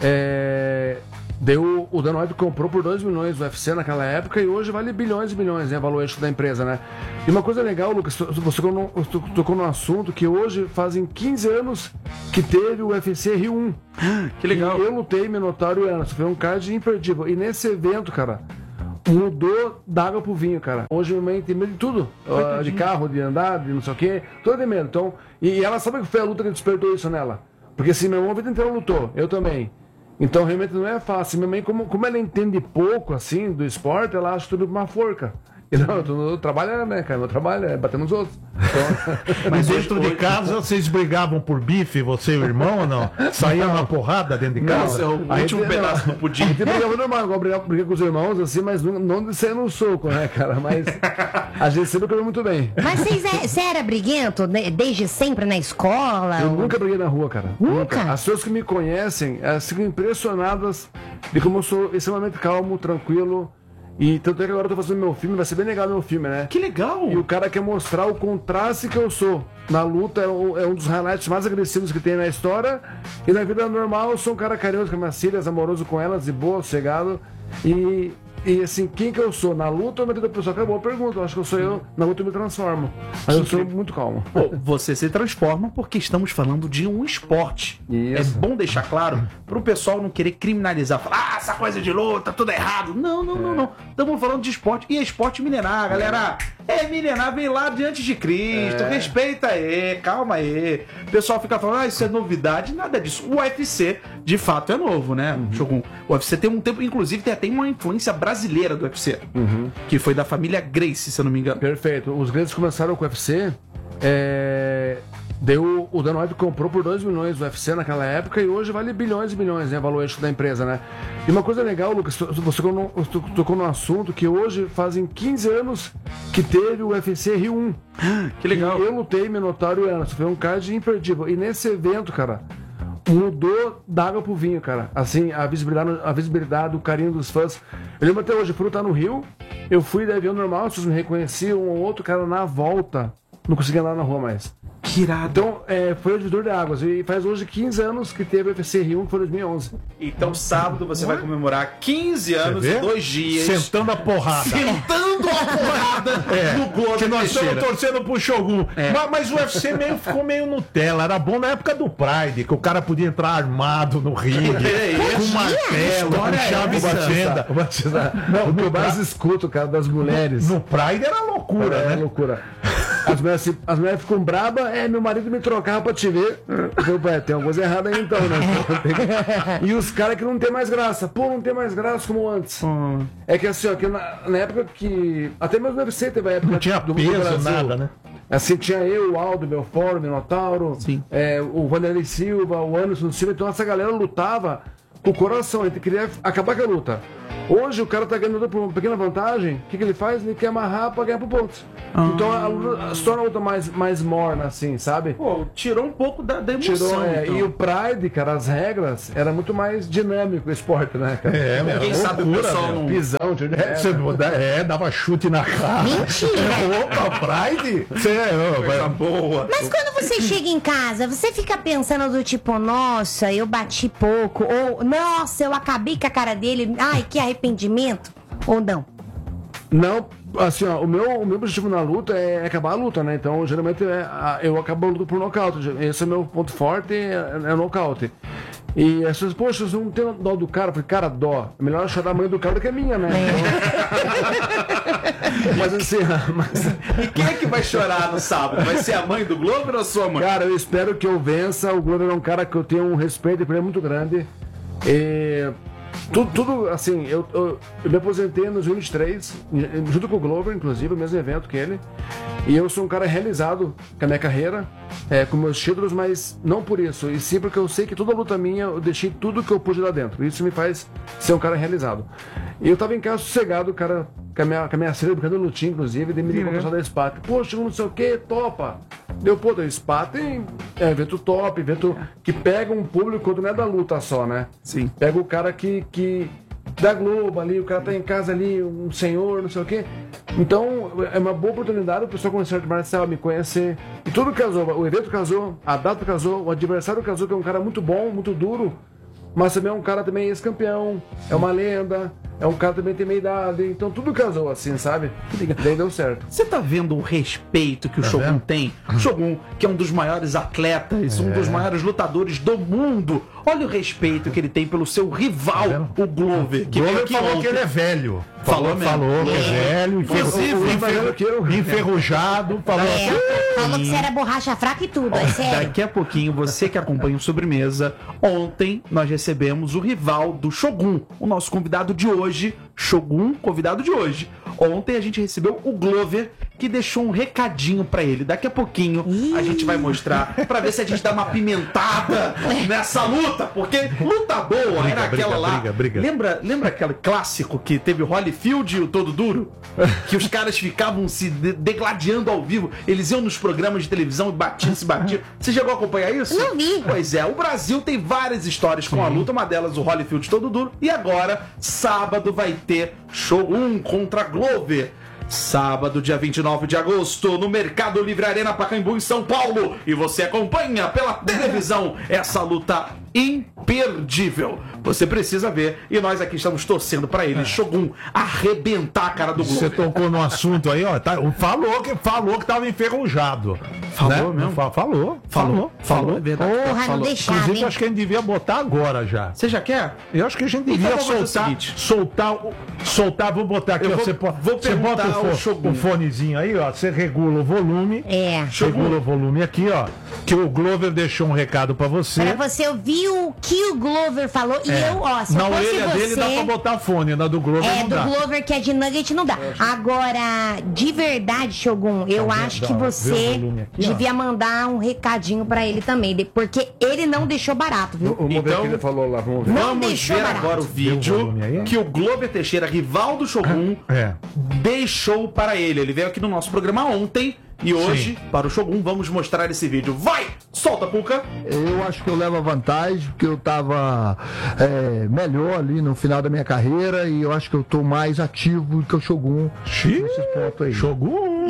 É... Deu, o Dana White comprou por dois milhões o U F C naquela época e hoje vale bilhões e bilhões, né? Valuation da empresa, né? E uma coisa legal, Lucas, você tocou no, tocou no assunto que hoje fazem quinze anos que teve o U F C Rio um. Que legal. E eu lutei Minotauro e Anderson. Foi um card imperdível. E nesse evento, cara, mudou da água pro vinho, cara. Hoje minha mãe tem medo de tudo. Ah, de carro, de andar, de não sei o quê. Toda de medo. Então, e ela sabe que foi a luta que despertou isso nela. Porque assim, meu irmão a vida inteira lutou. Eu também. Então realmente não é fácil. Minha mãe, como, como ela entende pouco assim do esporte, ela acha tudo uma forca. E não, eu, tô- eu trabalho, né, cara? Meu trabalho é bater nos outros. Então, Mas dentro de casa, vocês brigavam por bife, você e o irmão, ou não? Saía uma porrada dentro de casa? A gente- não, A gente brigava normal, igual brigava, brigava com os irmãos, assim, mas não, não de sair no soco, né, cara? Mas a gente sempre comeu muito bem. Mas vocês é- você era briguento né, desde sempre na escola? Eu ou- nunca briguei na rua, cara. Nunca? As pessoas que me conhecem elas ficam impressionadas de como eu sou extremamente calmo, tranquilo. E tanto é que agora eu tô fazendo meu filme, vai ser bem legal meu filme, né? Que legal! E o cara quer mostrar o contraste que eu sou. Na luta é um, é um dos highlights mais agressivos que tem na história. E na vida normal eu sou um cara carinhoso com minhas filhas, amoroso com elas, de boa, sossegado. E, e assim, quem que eu sou? Na luta ou na vida pessoal? Acabou a pergunta. Eu acho que eu sou eu. Na luta eu me transformo. Mas eu sou muito calmo. Pô, você se transforma porque estamos falando de um esporte. É bom deixar claro pro pessoal não querer criminalizar, falar, ah, essa coisa de luta, tudo errado. Não, não, não, não. Estamos falando de esporte e é esporte milenar, galera. É milenar, vem lá diante de Cristo, É. respeita aí, calma aí. O pessoal fica falando, ah, isso é novidade, nada disso. O U F C, de fato, é novo, né, Shogun? O U F C tem um tempo, inclusive tem até uma influência brasileira do U F C, que foi da família Gracie, se eu não me engano. Perfeito. Os grandes começaram com o U F C. É... Deu, o Dana White comprou por dois milhões o U F C naquela época e hoje vale bilhões e bilhões, né? Valuation da empresa, né? E uma coisa legal, Lucas, você tocou no, tocou no assunto que hoje fazem quinze anos que teve o U F C Rio um. Que legal. E eu lutei Minotauro e Anderson. Foi um card imperdível. E nesse evento, cara, mudou da água pro vinho, cara. Assim, a visibilidade, a visibilidade, o carinho dos fãs. Eu lembro até hoje, eu fui lutar no Rio, eu fui de avião normal, as pessoas me reconheciam, um ou outro cara na volta não conseguia andar na rua mais. Que irado. Então, é, foi o divisor de águas. E faz hoje quinze anos que teve o U F C Rio um, que foi dois mil e onze. Então, sábado você vai comemorar quinze anos Você e vê? dois dias. Sentando a porrada. Sentando a porrada É, no gol que da nós estamos Teixeira. torcendo pro Shogun. É. Mas, mas o U F C meio, ficou meio Nutella. Era bom na época do Pride, que o cara podia entrar armado no ringue, com martelo, com Olha chave essa. de fenda. O Batista- Não, o que eu mais escuto, cara, das mulheres. No Pride era loucura, É né? loucura. As mulheres, assim, as mulheres ficam brabas, é, meu marido me trocava pra te ver. Eu falei, "Ué, tem alguma coisa errada aí então, né? E os caras que não tem mais graça. Pô, não tem mais graça como antes. Hum. É que assim, ó, que na, na época que. Até mesmo no U F C teve a época Não tinha do, do peso, Brasil. nada, né? Assim, tinha eu, o Aldo, meu Fórum, Minotauro, é, o Vanderlei Silva, o Anderson Silva, então essa galera lutava com o coração, ele queria acabar com a luta. Hoje o cara tá ganhando por uma pequena vantagem, o que, que ele faz? Ele quer amarrar pra ganhar por pontos. Ah. Então a luta se torna a luta mais, mais morna, assim, sabe? Pô, tirou um pouco da, da emoção. Tirou, é, então. E o Pride, cara, as regras, era muito mais dinâmico o esporte, né, cara? É, meu, Quem sabe o pessoal não... Pisão, de... É, você muda- é, dava chute na cara. Mentira! Opa, Pride? Você é, Coisa boa. Mas quando você chega em casa, você fica pensando do tipo, nossa, eu bati pouco, ou nossa, eu acabei com a cara dele, ai, que arrependimento, ou não? Não, assim, ó, o meu, o meu objetivo na luta é acabar a luta, né? Então, geralmente, é, a- eu acabo a luta por nocaute. Esse é o meu ponto forte, é, é nocaute. E as pessoas, poxa, você não tem dó do cara? Eu falei, cara, dó. É melhor achar da mãe do cara do que a minha, né? Então... mas assim, mas... E quem é que vai chorar no sábado? Vai ser a mãe do Glover ou a sua mãe? Cara, eu espero que eu vença. O Glover é um cara que eu tenho um respeito por ele muito grande. E... Tudo, tudo assim, eu, eu, eu me aposentei em dois mil e vinte e três, junto com o Glover, inclusive, o mesmo evento que ele. E eu sou um cara realizado com a minha carreira, é, com meus títulos, mas não por isso. E sim porque eu sei que toda luta minha, eu deixei tudo que eu pude lá dentro. Isso me faz ser um cara realizado. E eu tava em casa sossegado, cara, com a minha, com a minha filha brincando no lutinho, inclusive, daí me ligou pra pessoal da SPAT. Poxa, não sei o que, topa. Deu, pô, da SPAT tem é, evento top, evento que pega um público quando não é da luta só, né? Sim. Pega o cara que, que da Globo ali, o cara tá em casa ali, um senhor, não sei o quê. Então, é uma boa oportunidade o pessoal conhecer o Marcelo, me conhecer. E tudo casou, o evento casou, a data casou, o adversário casou, que é um cara muito bom, muito duro, mas também é um cara também ex-campeão, é uma lenda, é um cara também que tem meia idade, então tudo casou assim, sabe? Daí deu certo. Você tá vendo o respeito que o Tá Shogun vendo? tem? O Shogun, que é um dos maiores atletas, um É. dos maiores lutadores do mundo. Olha o respeito que ele tem pelo seu rival, o Glover. Que veio Glover aqui falou ontem. que ele é velho. Falou Falou, mesmo. falou que é velho, Inclusive, enferru- enferru- que eu- enferrujado. Falou assim. É, falou que você era borracha fraca e tudo, é sério. Daqui a pouquinho, você que acompanha o Sobremesa, ontem nós recebemos o rival do Shogun, o nosso convidado de hoje, Shogun, convidado de hoje. Ontem a gente recebeu o Glover, que deixou um recadinho pra ele. Daqui a pouquinho a gente vai mostrar pra ver se a gente dá uma pimentada nessa luta, porque luta boa Briga, era aquela briga, lá. briga, briga. Lembra, lembra aquele clássico que teve o Holyfield e o Todo Duro? Que os caras ficavam se de- degladiando ao vivo. Eles iam nos programas de televisão e batiam, se batiam. Você chegou a acompanhar isso? Não vi. Pois é, o Brasil tem várias histórias com a luta, uma delas o Holyfield Todo Duro. E agora, sábado, vai ter Shogun contra Glover. Sábado, dia vinte e nove de agosto, no Mercado Livre Arena Pacaembu, em São Paulo. E você acompanha pela televisão essa luta imperdível. Você precisa ver. E nós aqui estamos torcendo pra ele, Shogun, arrebentar a cara do Você Glover. tocou no assunto aí, ó. Tá, falou, que, falou que tava enferrujado. Falou né? mesmo? Fa- Falou, falou, Falou, é verdade. Porra, Falou. não deixava, Inclusive, hein? acho que a gente devia botar agora já. Você já quer? Eu acho que a gente Então devia vamos fazer o soltar, seguinte. soltar, o- soltar, vou botar aqui, Eu ó, vou- você, po- vou você bota perguntar o, ao fo- Shogun. o fonezinho aí, ó, você regula o volume, É. regula o volume aqui, ó, que o Glover deixou um recado pra você. Pra você ouvir o que o Glover falou. E É. eu, ó, se Na eu fosse orelha você... dele dá pra botar fone, na do Glover É, não do dá. Glover que é de nugget não dá. Agora, de verdade, Shogun, eu Tá, acho dá, que ó, vê o você volume aqui, ó. devia mandar um recadinho pra ele também, de- porque ele não deixou barato, viu? Vamos ver o Então- que ele falou lá, vamos ver. Não Vamos deixou ver barato. agora o Vê o vídeo volume aí. que o Glover Teixeira, rival do Shogun, É. deixou para ele. Ele veio aqui no nosso programa ontem e hoje, para o Shogun, vamos mostrar esse vídeo. Vai! Solta, Puca! Eu acho que eu levo a vantagem, porque eu tava é, melhor ali no final da minha carreira e eu acho que eu tô mais ativo do que o Shogun Xiii, nesses pontos aí. Shogun.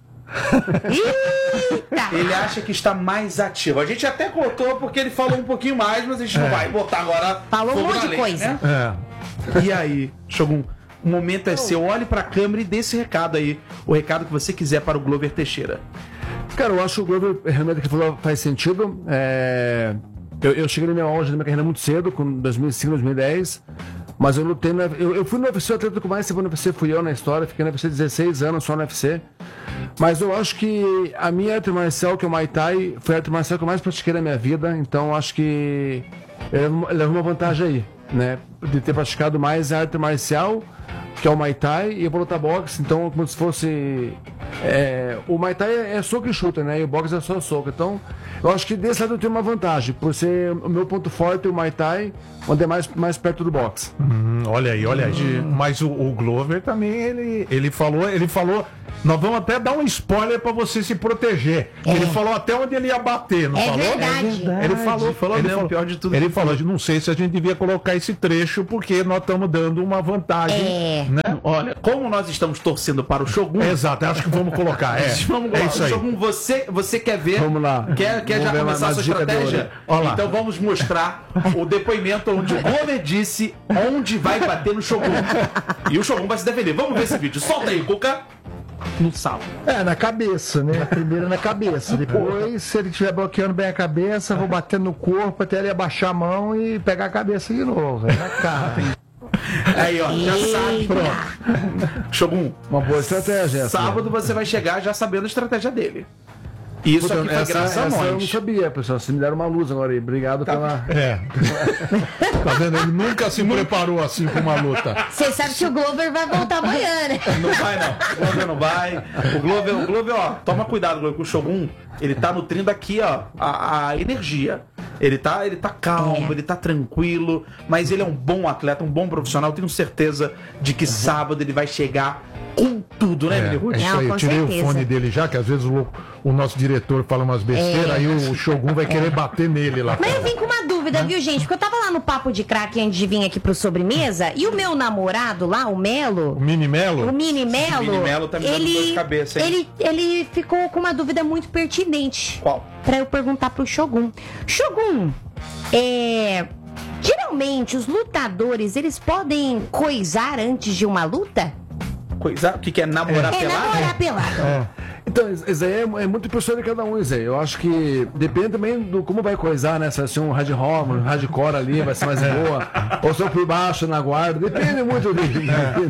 Eita! Ele acha que está mais ativo. A gente até cortou porque ele falou um pouquinho mais, mas a gente não É. vai botar agora. Falou um fogo monte na de lenha, coisa. né? É. E aí, Shogun, o momento é seu. Olhe pra câmera e dê esse recado aí. O recado que você quiser para o Glover Teixeira. Cara, eu acho que o Glover realmente que falou faz sentido. É, Eu, eu cheguei no meu auge da minha carreira muito cedo, com dois mil e cinco, dois mil e dez. Mas eu lutei no eu, eu fui no U F C, o atleta com mais tempo no U F C fui eu na história, fiquei no U F C dezesseis anos só no U F C. Mas eu acho que a minha arte marcial, que é o Muay Thai, foi a arte marcial que eu mais pratiquei na minha vida, então eu acho que eu levo uma vantagem aí, né? De ter praticado mais a arte marcial, que é o Muay Thai, e eu vou lutar boxe, então como se fosse... É, o Muay Thai é, é soco e chuta, né? E o boxe é só soco. Então, eu acho que desse lado eu tenho uma vantagem, por ser o meu ponto forte, o Muay Thai, onde é mais, mais perto do boxe. Hum, olha aí, olha aí. Mas o, o Glover também, ele, ele falou, ele falou... Nós vamos até dar um spoiler pra você se proteger. É. Ele falou até onde ele ia bater, não É falou? verdade. Ele falou, Falou ele mesmo, falou, pior de tudo. Ele falou, não sei se a gente devia colocar esse trecho, porque nós estamos dando uma vantagem, É. né? Olha, como nós estamos torcendo para o Shogun... Exato, acho que vamos colocar, é. Vamos É lá. isso aí. Shogun, você, você quer ver? Vamos lá. Quer, quer Vamos já ver começar uma- a sua uma dica de estratégia? ouro. Olha lá. Então vamos mostrar o depoimento onde o Glover disse onde vai bater no Shogun. E o Shogun vai se defender. Vamos ver esse vídeo. Solta aí, Cuca. No salto. É, na cabeça, né? Primeiro na cabeça. Depois, se ele estiver bloqueando bem a cabeça, vou batendo no corpo até ele abaixar a mão e pegar a cabeça de novo. É na cara. Aí, ó, já sabe. Pronto. Shogun, Uma boa estratégia essa. sábado você vai chegar já sabendo a estratégia dele. Isso Puta, aqui foi essa, graças a essa eu não nós. sabia, pessoal. Vocês me deram uma luz agora aí. Obrigado pela... É. Tá vendo? Ele nunca se preparou assim pra uma luta. Você sabe que o Glover vai voltar amanhã, né? Não vai, não. O Glover não vai. O Glover, o Glover, ó, toma cuidado, Glover, com o Shogun. Ele tá nutrindo aqui, ó, a, a energia. Ele tá, ele tá calmo, É. ele tá tranquilo, mas ele é um bom atleta, um bom profissional. Tenho certeza de que sábado ele vai chegar com tudo, né, É, Emily é Ruth? isso Não, aí, com eu tirei certeza. o fone dele já, que às vezes o, o nosso diretor fala umas besteiras, É. aí o, o Shogun vai querer bater nele lá. Mas eu vim com uma dúvida, viu, gente? Porque eu tava lá no Papo de Crack antes de vir aqui pro Sobremesa, e o meu namorado lá, o Melo, O Mini Melo? o Mini Melo, Mini Melo tá me dando dor de ele, cabeça, hein? ele, ele ficou com uma dúvida muito pertinente. Qual? Pra eu perguntar pro Shogun. Shogun, é... geralmente os lutadores, eles podem coisar antes de uma luta? Coisa, o que, que é namorar É pelado? namorar pelado. É. Então, isso aí é, é muito pessoa de cada um, isso aí. Eu acho que depende também do como vai coisar, né? Se vai ser um hardcore, um hardcore ali, vai ser mais boa. Ou se eu por baixo na guarda. Depende muito dele.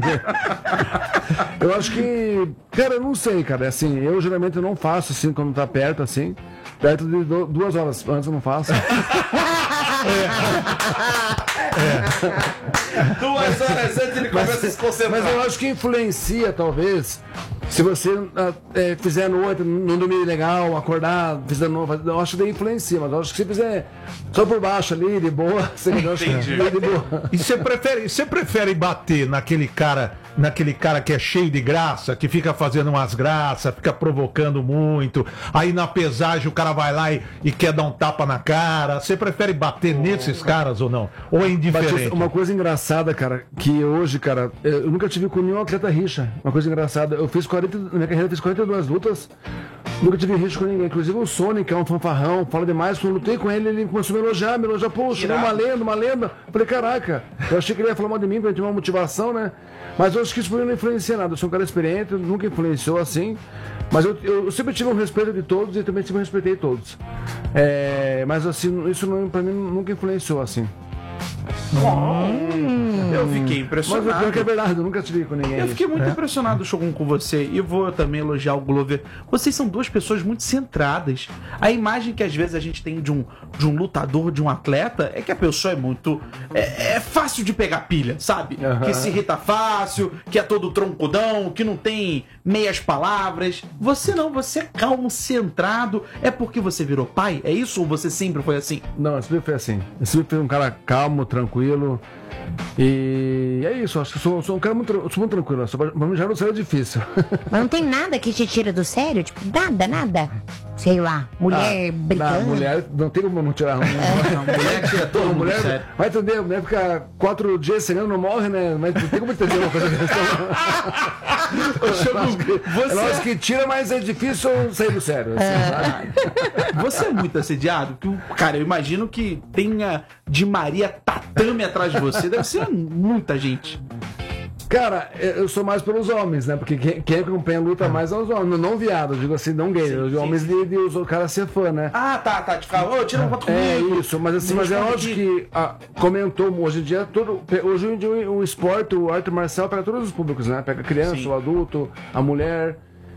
Eu acho que, cara, eu não sei, cara. Assim, eu geralmente não faço assim quando tá perto, assim. Perto de du- duas horas antes eu não faço. Duas horas antes ele começa a se concentrar. Mas eu acho que influencia, talvez, se você ah, é, fizer a noite, não dormir legal, acordar, fizer novo, eu acho que daí influencia, mas eu acho que se fizer só por baixo ali, de boa, você eu acho que Entendi. de boa. E você prefere, você prefere bater naquele cara, naquele cara que é cheio de graça, que fica fazendo umas graças, fica provocando muito, aí na pesagem o cara vai lá e, e quer dar um tapa na cara. Você prefere bater nesses caras ou não? Ou é Batista, indiferente? uma coisa engraçada, cara, que hoje, cara, eu nunca tive com nenhum atleta rixa. Uma coisa engraçada, eu fiz quarenta, na minha carreira eu fiz quarenta e duas lutas, nunca tive rixa com ninguém. Inclusive o Sonic, que é um fanfarrão, fala demais. Quando eu lutei com ele, ele começou a me elogiar, me elogiar, poxa, Irado. uma lenda, uma lenda. Eu falei, caraca, eu achei que ele ia falar mal de mim pra ter uma motivação, né? Mas eu acho que isso não influencia nada. Eu sou um cara experiente, nunca influenciou assim. Mas eu, eu sempre tive um respeito de todos e também sempre respeitei todos. É, mas assim, isso não, pra mim nunca influenciou assim. Eu fiquei Mas o pior impressionado. que é verdade, eu nunca tive com ninguém. Eu fiquei muito É. impressionado, Shogun, com você. E vou também elogiar o Glover. Vocês são duas pessoas muito centradas. A imagem que às vezes a gente tem de um, de um lutador, de um atleta, é que a pessoa é muito... É, é fácil de pegar pilha, sabe? Aham. Que se irrita fácil, que é todo troncudão, que não tem meias palavras. Você não, você é calmo, centrado. É porque você virou pai? É isso ou você sempre foi assim? Não, eu sempre foi assim. Eu sempre fui um cara calmo, tranquilo. E é isso, acho que eu sou, sou um cara muito, eu sou muito tranquilo. Sou, pra mim já não seria difícil. Mas não tem nada que te tira do sério? Tipo, nada, nada. Sei lá, mulher Ah, brigando. Não, mulher, não tem como não tirar. Não, mulher tira todo mundo mulher, do sério. vai entender, a mulher fica quatro dias sem não morre, né? Mas não tem como entender uma coisa dessa. Você- É lógico que tira, mas é difícil sair do sério. assim, sabe? Você é muito assediado? Que, cara, eu imagino que tenha de Maria tatame atrás de você. Deve ser muita gente. Cara, eu sou mais pelos homens, né? Porque quem, quem acompanha a luta mais é os homens, não viado, eu digo assim, não gay, os homens de, de os caras ser fã, né? Ah, tá, tá, de ficar, ô, tira uma foto comigo. É isso, mas assim, mas é lógico que ah, comentou, hoje em dia, todo, hoje em dia o esporte, o arte marcial pega todos os públicos, né? Pega a criança, Sim. o adulto, a mulher.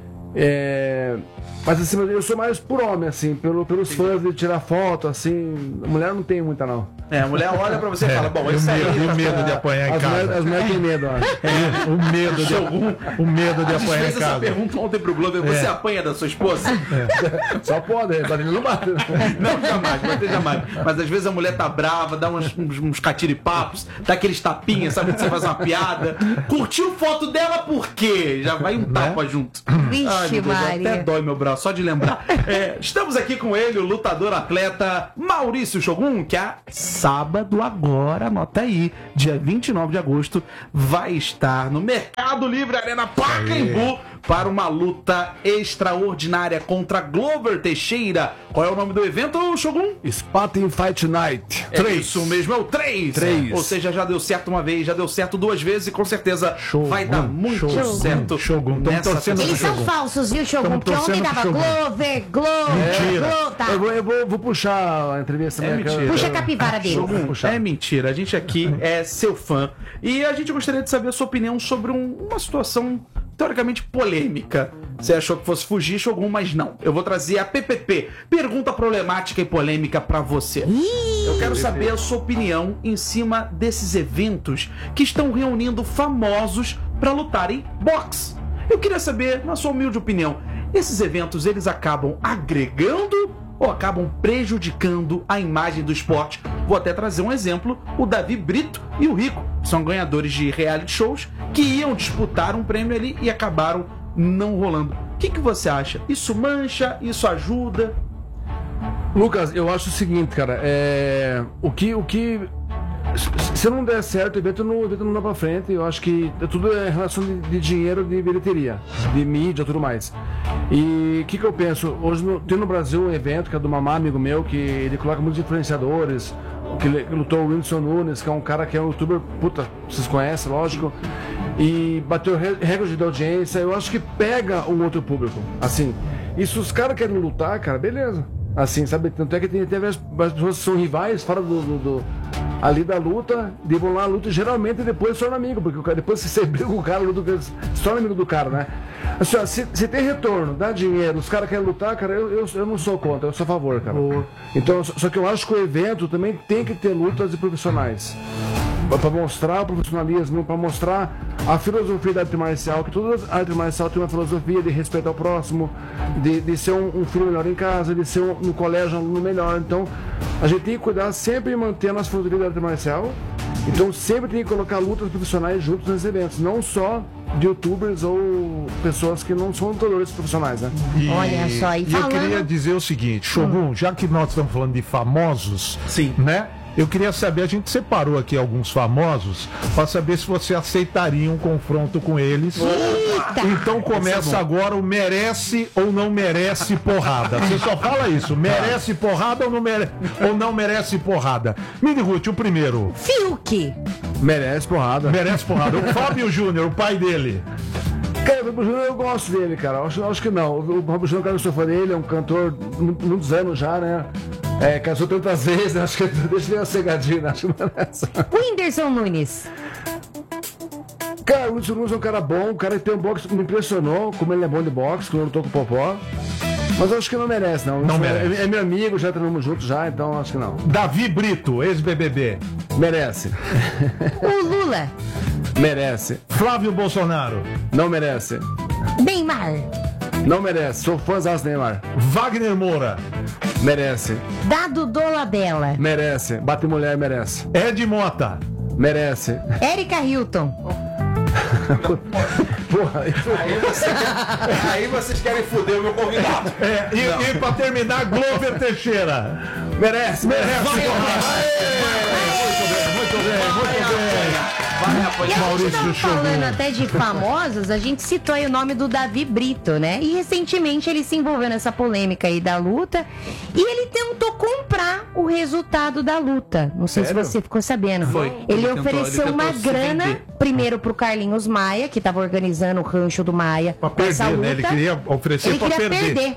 É... Mas assim, eu sou mais por homem, assim, pelo, pelos Sim. fãs de tirar foto, assim. A mulher não tem muita, não. É, a mulher olha pra você e É, fala, bom, e o esse aí. medo, e o tá- medo de apanhar em As casa. mulheres, as mulheres têm medo, eu acho. É, o medo de, o medo de A gente apanhar em fez essa casa. pergunta ontem pro Glover, você É. apanha da sua esposa? Só pode, bater não bate. Não, jamais, bater jamais. Mas às vezes a mulher tá brava, dá uns, uns, uns catiripapos, dá aqueles tapinhas, sabe? Que você faz uma piada. Curtiu foto dela por quê? Já vai um tapa junto. Vixe, Ai, meu Deus, Maria. até dói meu braço, só de lembrar. É, estamos aqui com ele, o lutador atleta Maurício Shogun, que é sábado agora, anota aí, dia vinte e nove de agosto, vai estar no Mercado Livre Arena Pacaembu para uma luta extraordinária contra Glover Teixeira. Qual é o nome do evento, Shogun? Spartan Fight Night. É isso mesmo, é o três. Três. Ou seja, já deu certo uma vez, já deu certo duas vezes e com certeza Shogun, vai dar muito Shogun, certo. Shogun, tamo nessa torcendo pro Eles são Shogun. falsos, viu, Shogun? Tamo Porque ontem torcendo pro dava Shogun. Glover, Glover, Mentira. Glover, tá? Eu vou, eu vou, vou puxar a entrevista. É né, mentira. que eu- Puxa a capivara dele. Shogun, Vou puxar. é mentira. A gente aqui é seu fã. E a gente gostaria de saber a sua opinião sobre um- uma situação teoricamente polêmica. Você achou que fosse fugir, Shogun, mas não. Eu vou trazer a P P P. Pergunta problemática e polêmica pra você. Eu quero saber a sua opinião em cima desses eventos que estão reunindo famosos pra lutarem boxe. Eu queria saber, na sua humilde opinião, esses eventos eles acabam agregando ou acabam prejudicando a imagem do esporte? Vou até trazer um exemplo, o Davi Brito e o Rico, são ganhadores de reality shows que iam disputar um prêmio ali e acabaram não rolando. O que, que você acha? Isso mancha? Isso ajuda? Lucas, eu acho o seguinte, cara, é... o que, o que, se não der certo, o evento não, o evento não dá pra frente. Eu acho que tudo é relação de, de dinheiro, de bilheteria, de mídia, tudo mais. E o que, que eu penso? Hoje no, tem no Brasil um evento que é do Mamá, amigo meu, que ele coloca muitos influenciadores, que ele- que lutou o Whindersson Nunes, que é um cara que é um youtuber, puta, vocês conhecem, lógico, e bateu re- recorde de audiência. Eu acho que pega um outro público, assim. E se os caras querem lutar, cara, beleza. Assim, sabe? Tanto é que tem, tem várias, várias pessoas que são rivais fora do, do- do- ali da luta, de vão lá a luta, e geralmente depois se torna amigo, porque o cara, depois que você briga com o cara, luta, se torna amigo do cara, né? Assim, ó, se, se tem retorno, dá dinheiro, os caras querem lutar, cara, eu, eu, eu não sou contra, eu sou a favor, cara. Então, só, só que eu acho que o evento também tem que ter lutas de profissionais. Para mostrar o profissionalismo, para mostrar a filosofia da arte marcial, que toda arte marcial tem uma filosofia de respeitar o próximo, de, de ser um, um filho melhor em casa, de ser um, no colégio um aluno melhor. Então, a gente tem que cuidar sempre mantendo as filosofias da arte marcial. Então, sempre tem que colocar lutas profissionais juntos nesses eventos, não só de youtubers ou pessoas que não são lutadores profissionais, né? E, Olha só, e e eu falando- queria dizer o seguinte, Shogun, já que nós estamos falando de famosos, sim, né? Eu queria saber, a gente separou aqui alguns famosos para saber se você aceitaria um confronto com eles. Eita! Então começa agora o merece ou não merece porrada. Você só fala isso, merece porrada ou não, mere... ou não merece porrada. Mini Ruth, o primeiro. Fiuk. Merece porrada. Merece porrada. O Fábio Júnior, o pai dele. Cara, o Fábio Júnior eu gosto dele, cara. Eu acho, eu acho que não. O Fábio Júnior, cara, eu sou fã dele, é um cantor mu- muitos anos já, né? É, casou tantas vezes, acho que deixa ele uma cegadinha, acho que não é essa. O Whindersson Nunes. Cara, o Whindersson Nunes é um cara bom, um cara que tem um boxe que me impressionou, como ele é bom de boxe, quando eu lutou com o Popó. Mas eu acho que não merece, não. Não é, merece. É, meu amigo, já treinamos juntos já, então acho que não. Davi Brito, ex-B B B. Merece. O Lula. Merece. Flávio Bolsonaro. Não merece. Neymar. Não merece. Sou fãzão do Neymar. Wagner Moura. Merece. Dado Dolabella. Merece. Bate mulher, merece. Ed Mota. Merece. Érica Hilton. Porra, Aí, você quer- aí vocês querem foder o meu convidado. É, e, e pra terminar, Glover Teixeira. Merece, merece. Muito bem, muito bem, muito bem. E a gente Maurício tava falando Shogun. até de famosos, a gente citou aí o nome do Davi Brito, né? E recentemente ele se envolveu nessa polêmica aí da luta e ele tentou comprar o resultado da luta. Não sei Sério? se você ficou sabendo. Foi. Ele, Ele tentou- ofereceu ele tentou uma se grana vender. primeiro pro Carlinhos Maia, que tava organizando o rancho do Maia. Pra com essa perder, luta. né? Ele queria oferecer Ele pra queria perder. perder.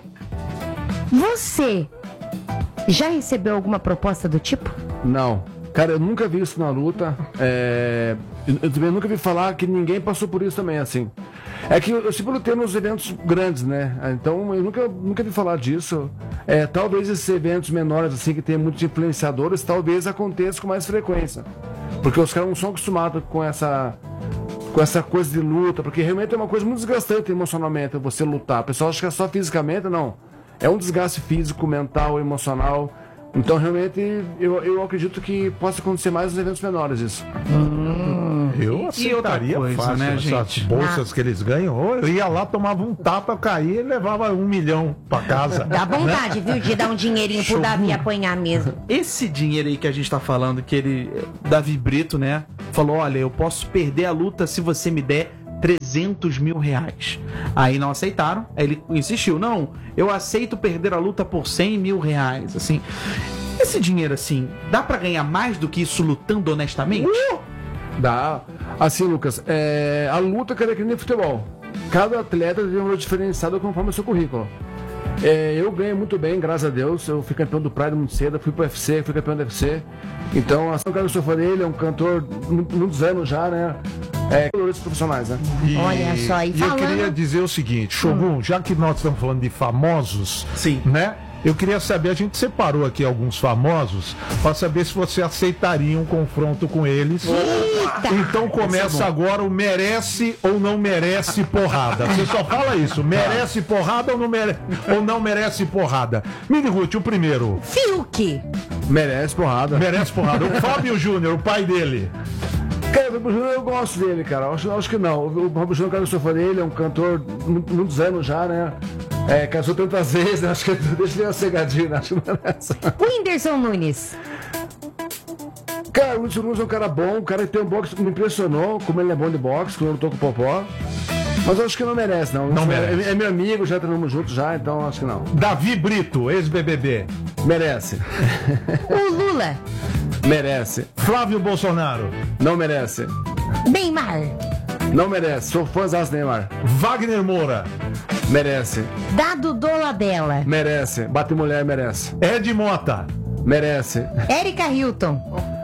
Você já recebeu alguma proposta do tipo? Não. Cara, eu nunca vi isso na luta. É... Eu, eu também nunca vi falar que ninguém passou por isso também, assim. É que eu, eu sempre lutei nos eventos grandes, né? Então eu nunca, nunca vi falar disso. É, talvez esses eventos menores, assim, que tem muitos influenciadores, talvez aconteça com mais frequência. Porque os caras não são acostumados com essa... com essa coisa de luta, porque realmente é uma coisa muito desgastante emocionalmente você lutar. O pessoal acha que é só fisicamente, não. É um desgaste físico, mental, emocional. Então, realmente, eu, eu acredito que possa acontecer mais nos eventos menores isso. Eu E outra aceitaria coisa, fácil né, essas gente? bolsas que eles ganham. Ou eu ia lá, tomava um tapa, caía e levava um milhão pra casa. Dá vontade, né? viu, de dar um dinheirinho pro Shogun. Davi apanhar mesmo. Esse dinheiro aí que a gente tá falando, que ele, Davi Brito, né, falou, olha, eu posso perder a luta se você me der trezentos mil reais. Aí não aceitaram, aí ele insistiu, não, eu aceito perder a luta por cem mil reais, assim. Esse dinheiro, assim, dá pra ganhar mais do que isso lutando honestamente? Uh! Dá. Assim, Lucas, é... a luta que é que nem futebol. Cada atleta tem um valor diferenciado conforme o seu currículo. É, eu ganhei muito bem, graças a Deus. Eu fui campeão do Pride muito cedo, fui pro U F C, fui campeão do U F C. Então, assim, o cara que eu sou fã dele, é um cantor mu- muitos anos já, né? É, valores profissionais, né? E, Olha só, e e eu falando- queria dizer o seguinte, Shogun, já que nós estamos falando de famosos, Sim. né? Eu queria saber, a gente separou aqui alguns famosos para saber se você aceitaria um confronto com eles. Eita! Então começa agora o merece ou não merece porrada. Você só fala isso, merece porrada ou não, mere... ou não merece porrada. Mini Ruth, o primeiro. Fiuk. Merece porrada. Merece porrada. O Fábio Júnior, o pai dele. Cara, o Fábio Júnior eu gosto dele, cara. Eu Acho, acho que não. O Fábio Júnior, cara, eu sou fã dele, é um cantor mu- muitos anos já, né? É, casou tantas vezes, né? Acho que deixa ele uma cegadinha, né? Acho que não é essa. O Whindersson Nunes. Cara, o Whindersson Nunes é um cara bom, um cara que tem um boxe que me impressionou, como ele é bom de boxe, quando eu lutou com o Popó. Mas eu acho que não merece, não. Não é, merece. É, meu amigo, já treinamos juntos já, então acho que não. Davi Brito, ex-B B B. Merece. O Lula. Merece. Flávio Bolsonaro. Não merece. Neymar. Não merece. Sou fãzão do Neymar. Wagner Moura. Merece. Dado Dolabella. Merece. Bate mulher, merece. Ed Mota. Merece. Érica Hilton.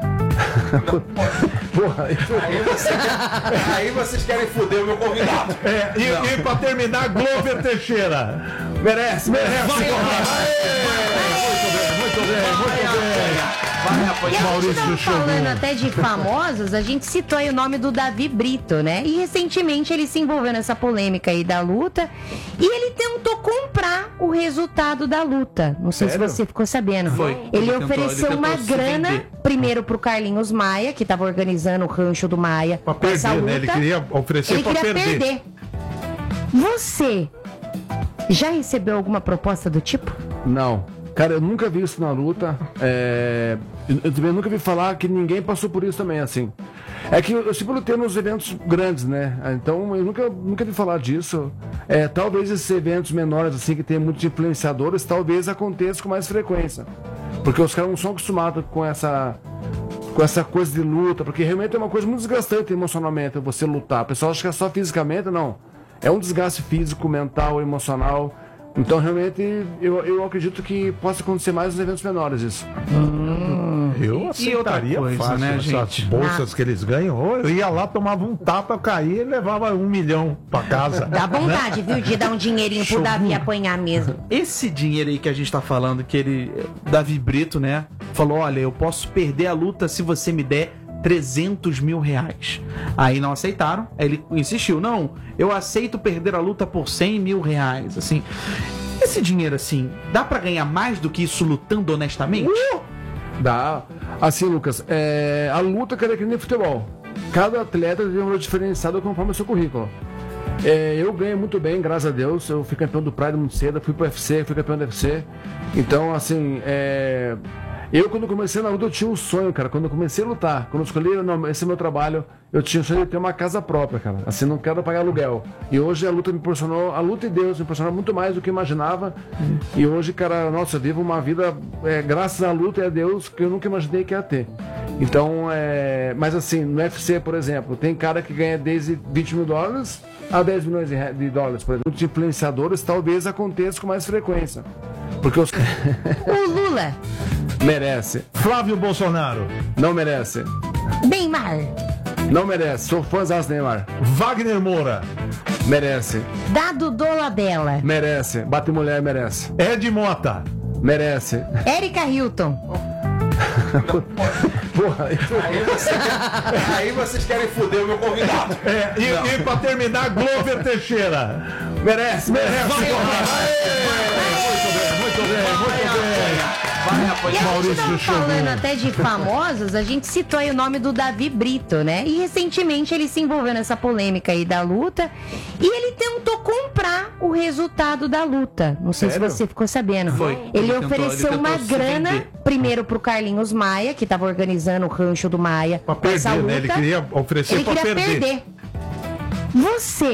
Porra, Aí, você- aí vocês querem foder o meu convidado. É, e, e pra terminar, Glover Teixeira. merece, merece. Muito bem, muito bem, muito bem. E a gente Maurício tava Shogun. falando até de famosos, a gente citou aí o nome do Davi Brito, né? E recentemente ele se envolveu nessa polêmica aí da luta e ele tentou comprar o resultado da luta. Não sei Sério? se você ficou sabendo. Foi. Ele, Ele tentou- ofereceu ele tentou uma se grana vender. primeiro pro Carlinhos Maia, que tava organizando o rancho do Maia. Pra com essa perder, luta. né? Ele queria oferecer Ele pra queria perder. perder. Você já recebeu alguma proposta do tipo? Não. Cara, eu nunca vi isso na luta. É... Eu, eu também nunca vi falar que ninguém passou por isso também, assim. É que eu, eu sempre lutei nos eventos grandes, né? Então eu nunca, nunca vi falar disso. É, talvez esses eventos menores, assim, que tem muitos influenciadores, talvez aconteça com mais frequência. Porque os caras não são acostumados com essa... com essa coisa de luta, porque realmente é uma coisa muito desgastante emocionalmente você lutar. O pessoal acha que é só fisicamente, não. É um desgaste físico, mental, emocional. Então, realmente, eu, eu acredito que possa acontecer mais nos eventos menores isso. Eu E outra aceitaria coisa, fácil né, essas gente? bolsas que eles ganham. Ou eu ia lá, tomava um tapa, caía e levava um milhão pra casa. Dá vontade, né? viu, de dar um dinheirinho pro Shogun. Davi apanhar mesmo. Esse dinheiro aí que a gente tá falando, que ele, Davi Brito, né, falou, olha, eu posso perder a luta se você me der trezentos mil reais. Aí não aceitaram, aí ele insistiu, não, eu aceito perder a luta por cem mil reais, assim. Esse dinheiro, assim, dá pra ganhar mais do que isso lutando honestamente? Dá. Assim, Lucas, é... a luta que é que nem futebol. Cada atleta tem um valor diferenciado conforme o seu currículo. É, eu ganhei muito bem, graças a Deus. Eu fui campeão do Pride muito cedo, fui pro U F C, fui campeão do U F C. Então, assim, é... Eu, quando comecei na luta, eu tinha um sonho, cara. Quando eu comecei a lutar, quando eu escolhi, não, esse é meu trabalho, eu tinha o sonho de ter uma casa própria, cara. Assim, não quero pagar aluguel. E hoje a luta me proporcionou, a luta e Deus me proporcionou muito mais do que eu imaginava. Hum. E hoje, cara, nossa, eu vivo uma vida, é, graças à luta e a Deus, que eu nunca imaginei que ia ter. Então, é... Mas assim, no U F C, por exemplo, tem cara que ganha desde vinte mil dólares a dez milhões de dólares, por exemplo. Muitos influenciadores talvez aconteça com mais frequência. Porque os... O Lula merece. Flávio Bolsonaro não merece. Neymar não merece. Sou fãzão do Neymar. Wagner Moura merece. Dado Dolabella merece. Bate mulher merece. Ed Mota merece. Érica Hilton. Porra, aí, você quer, aí vocês querem foder o meu convidado. É, e, e pra terminar, Glover Teixeira. Merece, merece. Muito bem, muito bem, muito bem. E a gente tava falando até de famosos, a gente citou aí o nome do Davi Brito, né? E recentemente ele se envolveu nessa polêmica aí da luta e ele tentou comprar o resultado da luta. Não sei Sério? se você ficou sabendo. Foi. Ele, Ele ofereceu tentou- ele uma tentou se grana vender. primeiro pro Carlinhos Maia, que tava organizando o rancho do Maia. Pra essa perder, luta. né? Ele queria oferecer Ele pra queria perder. perder. Você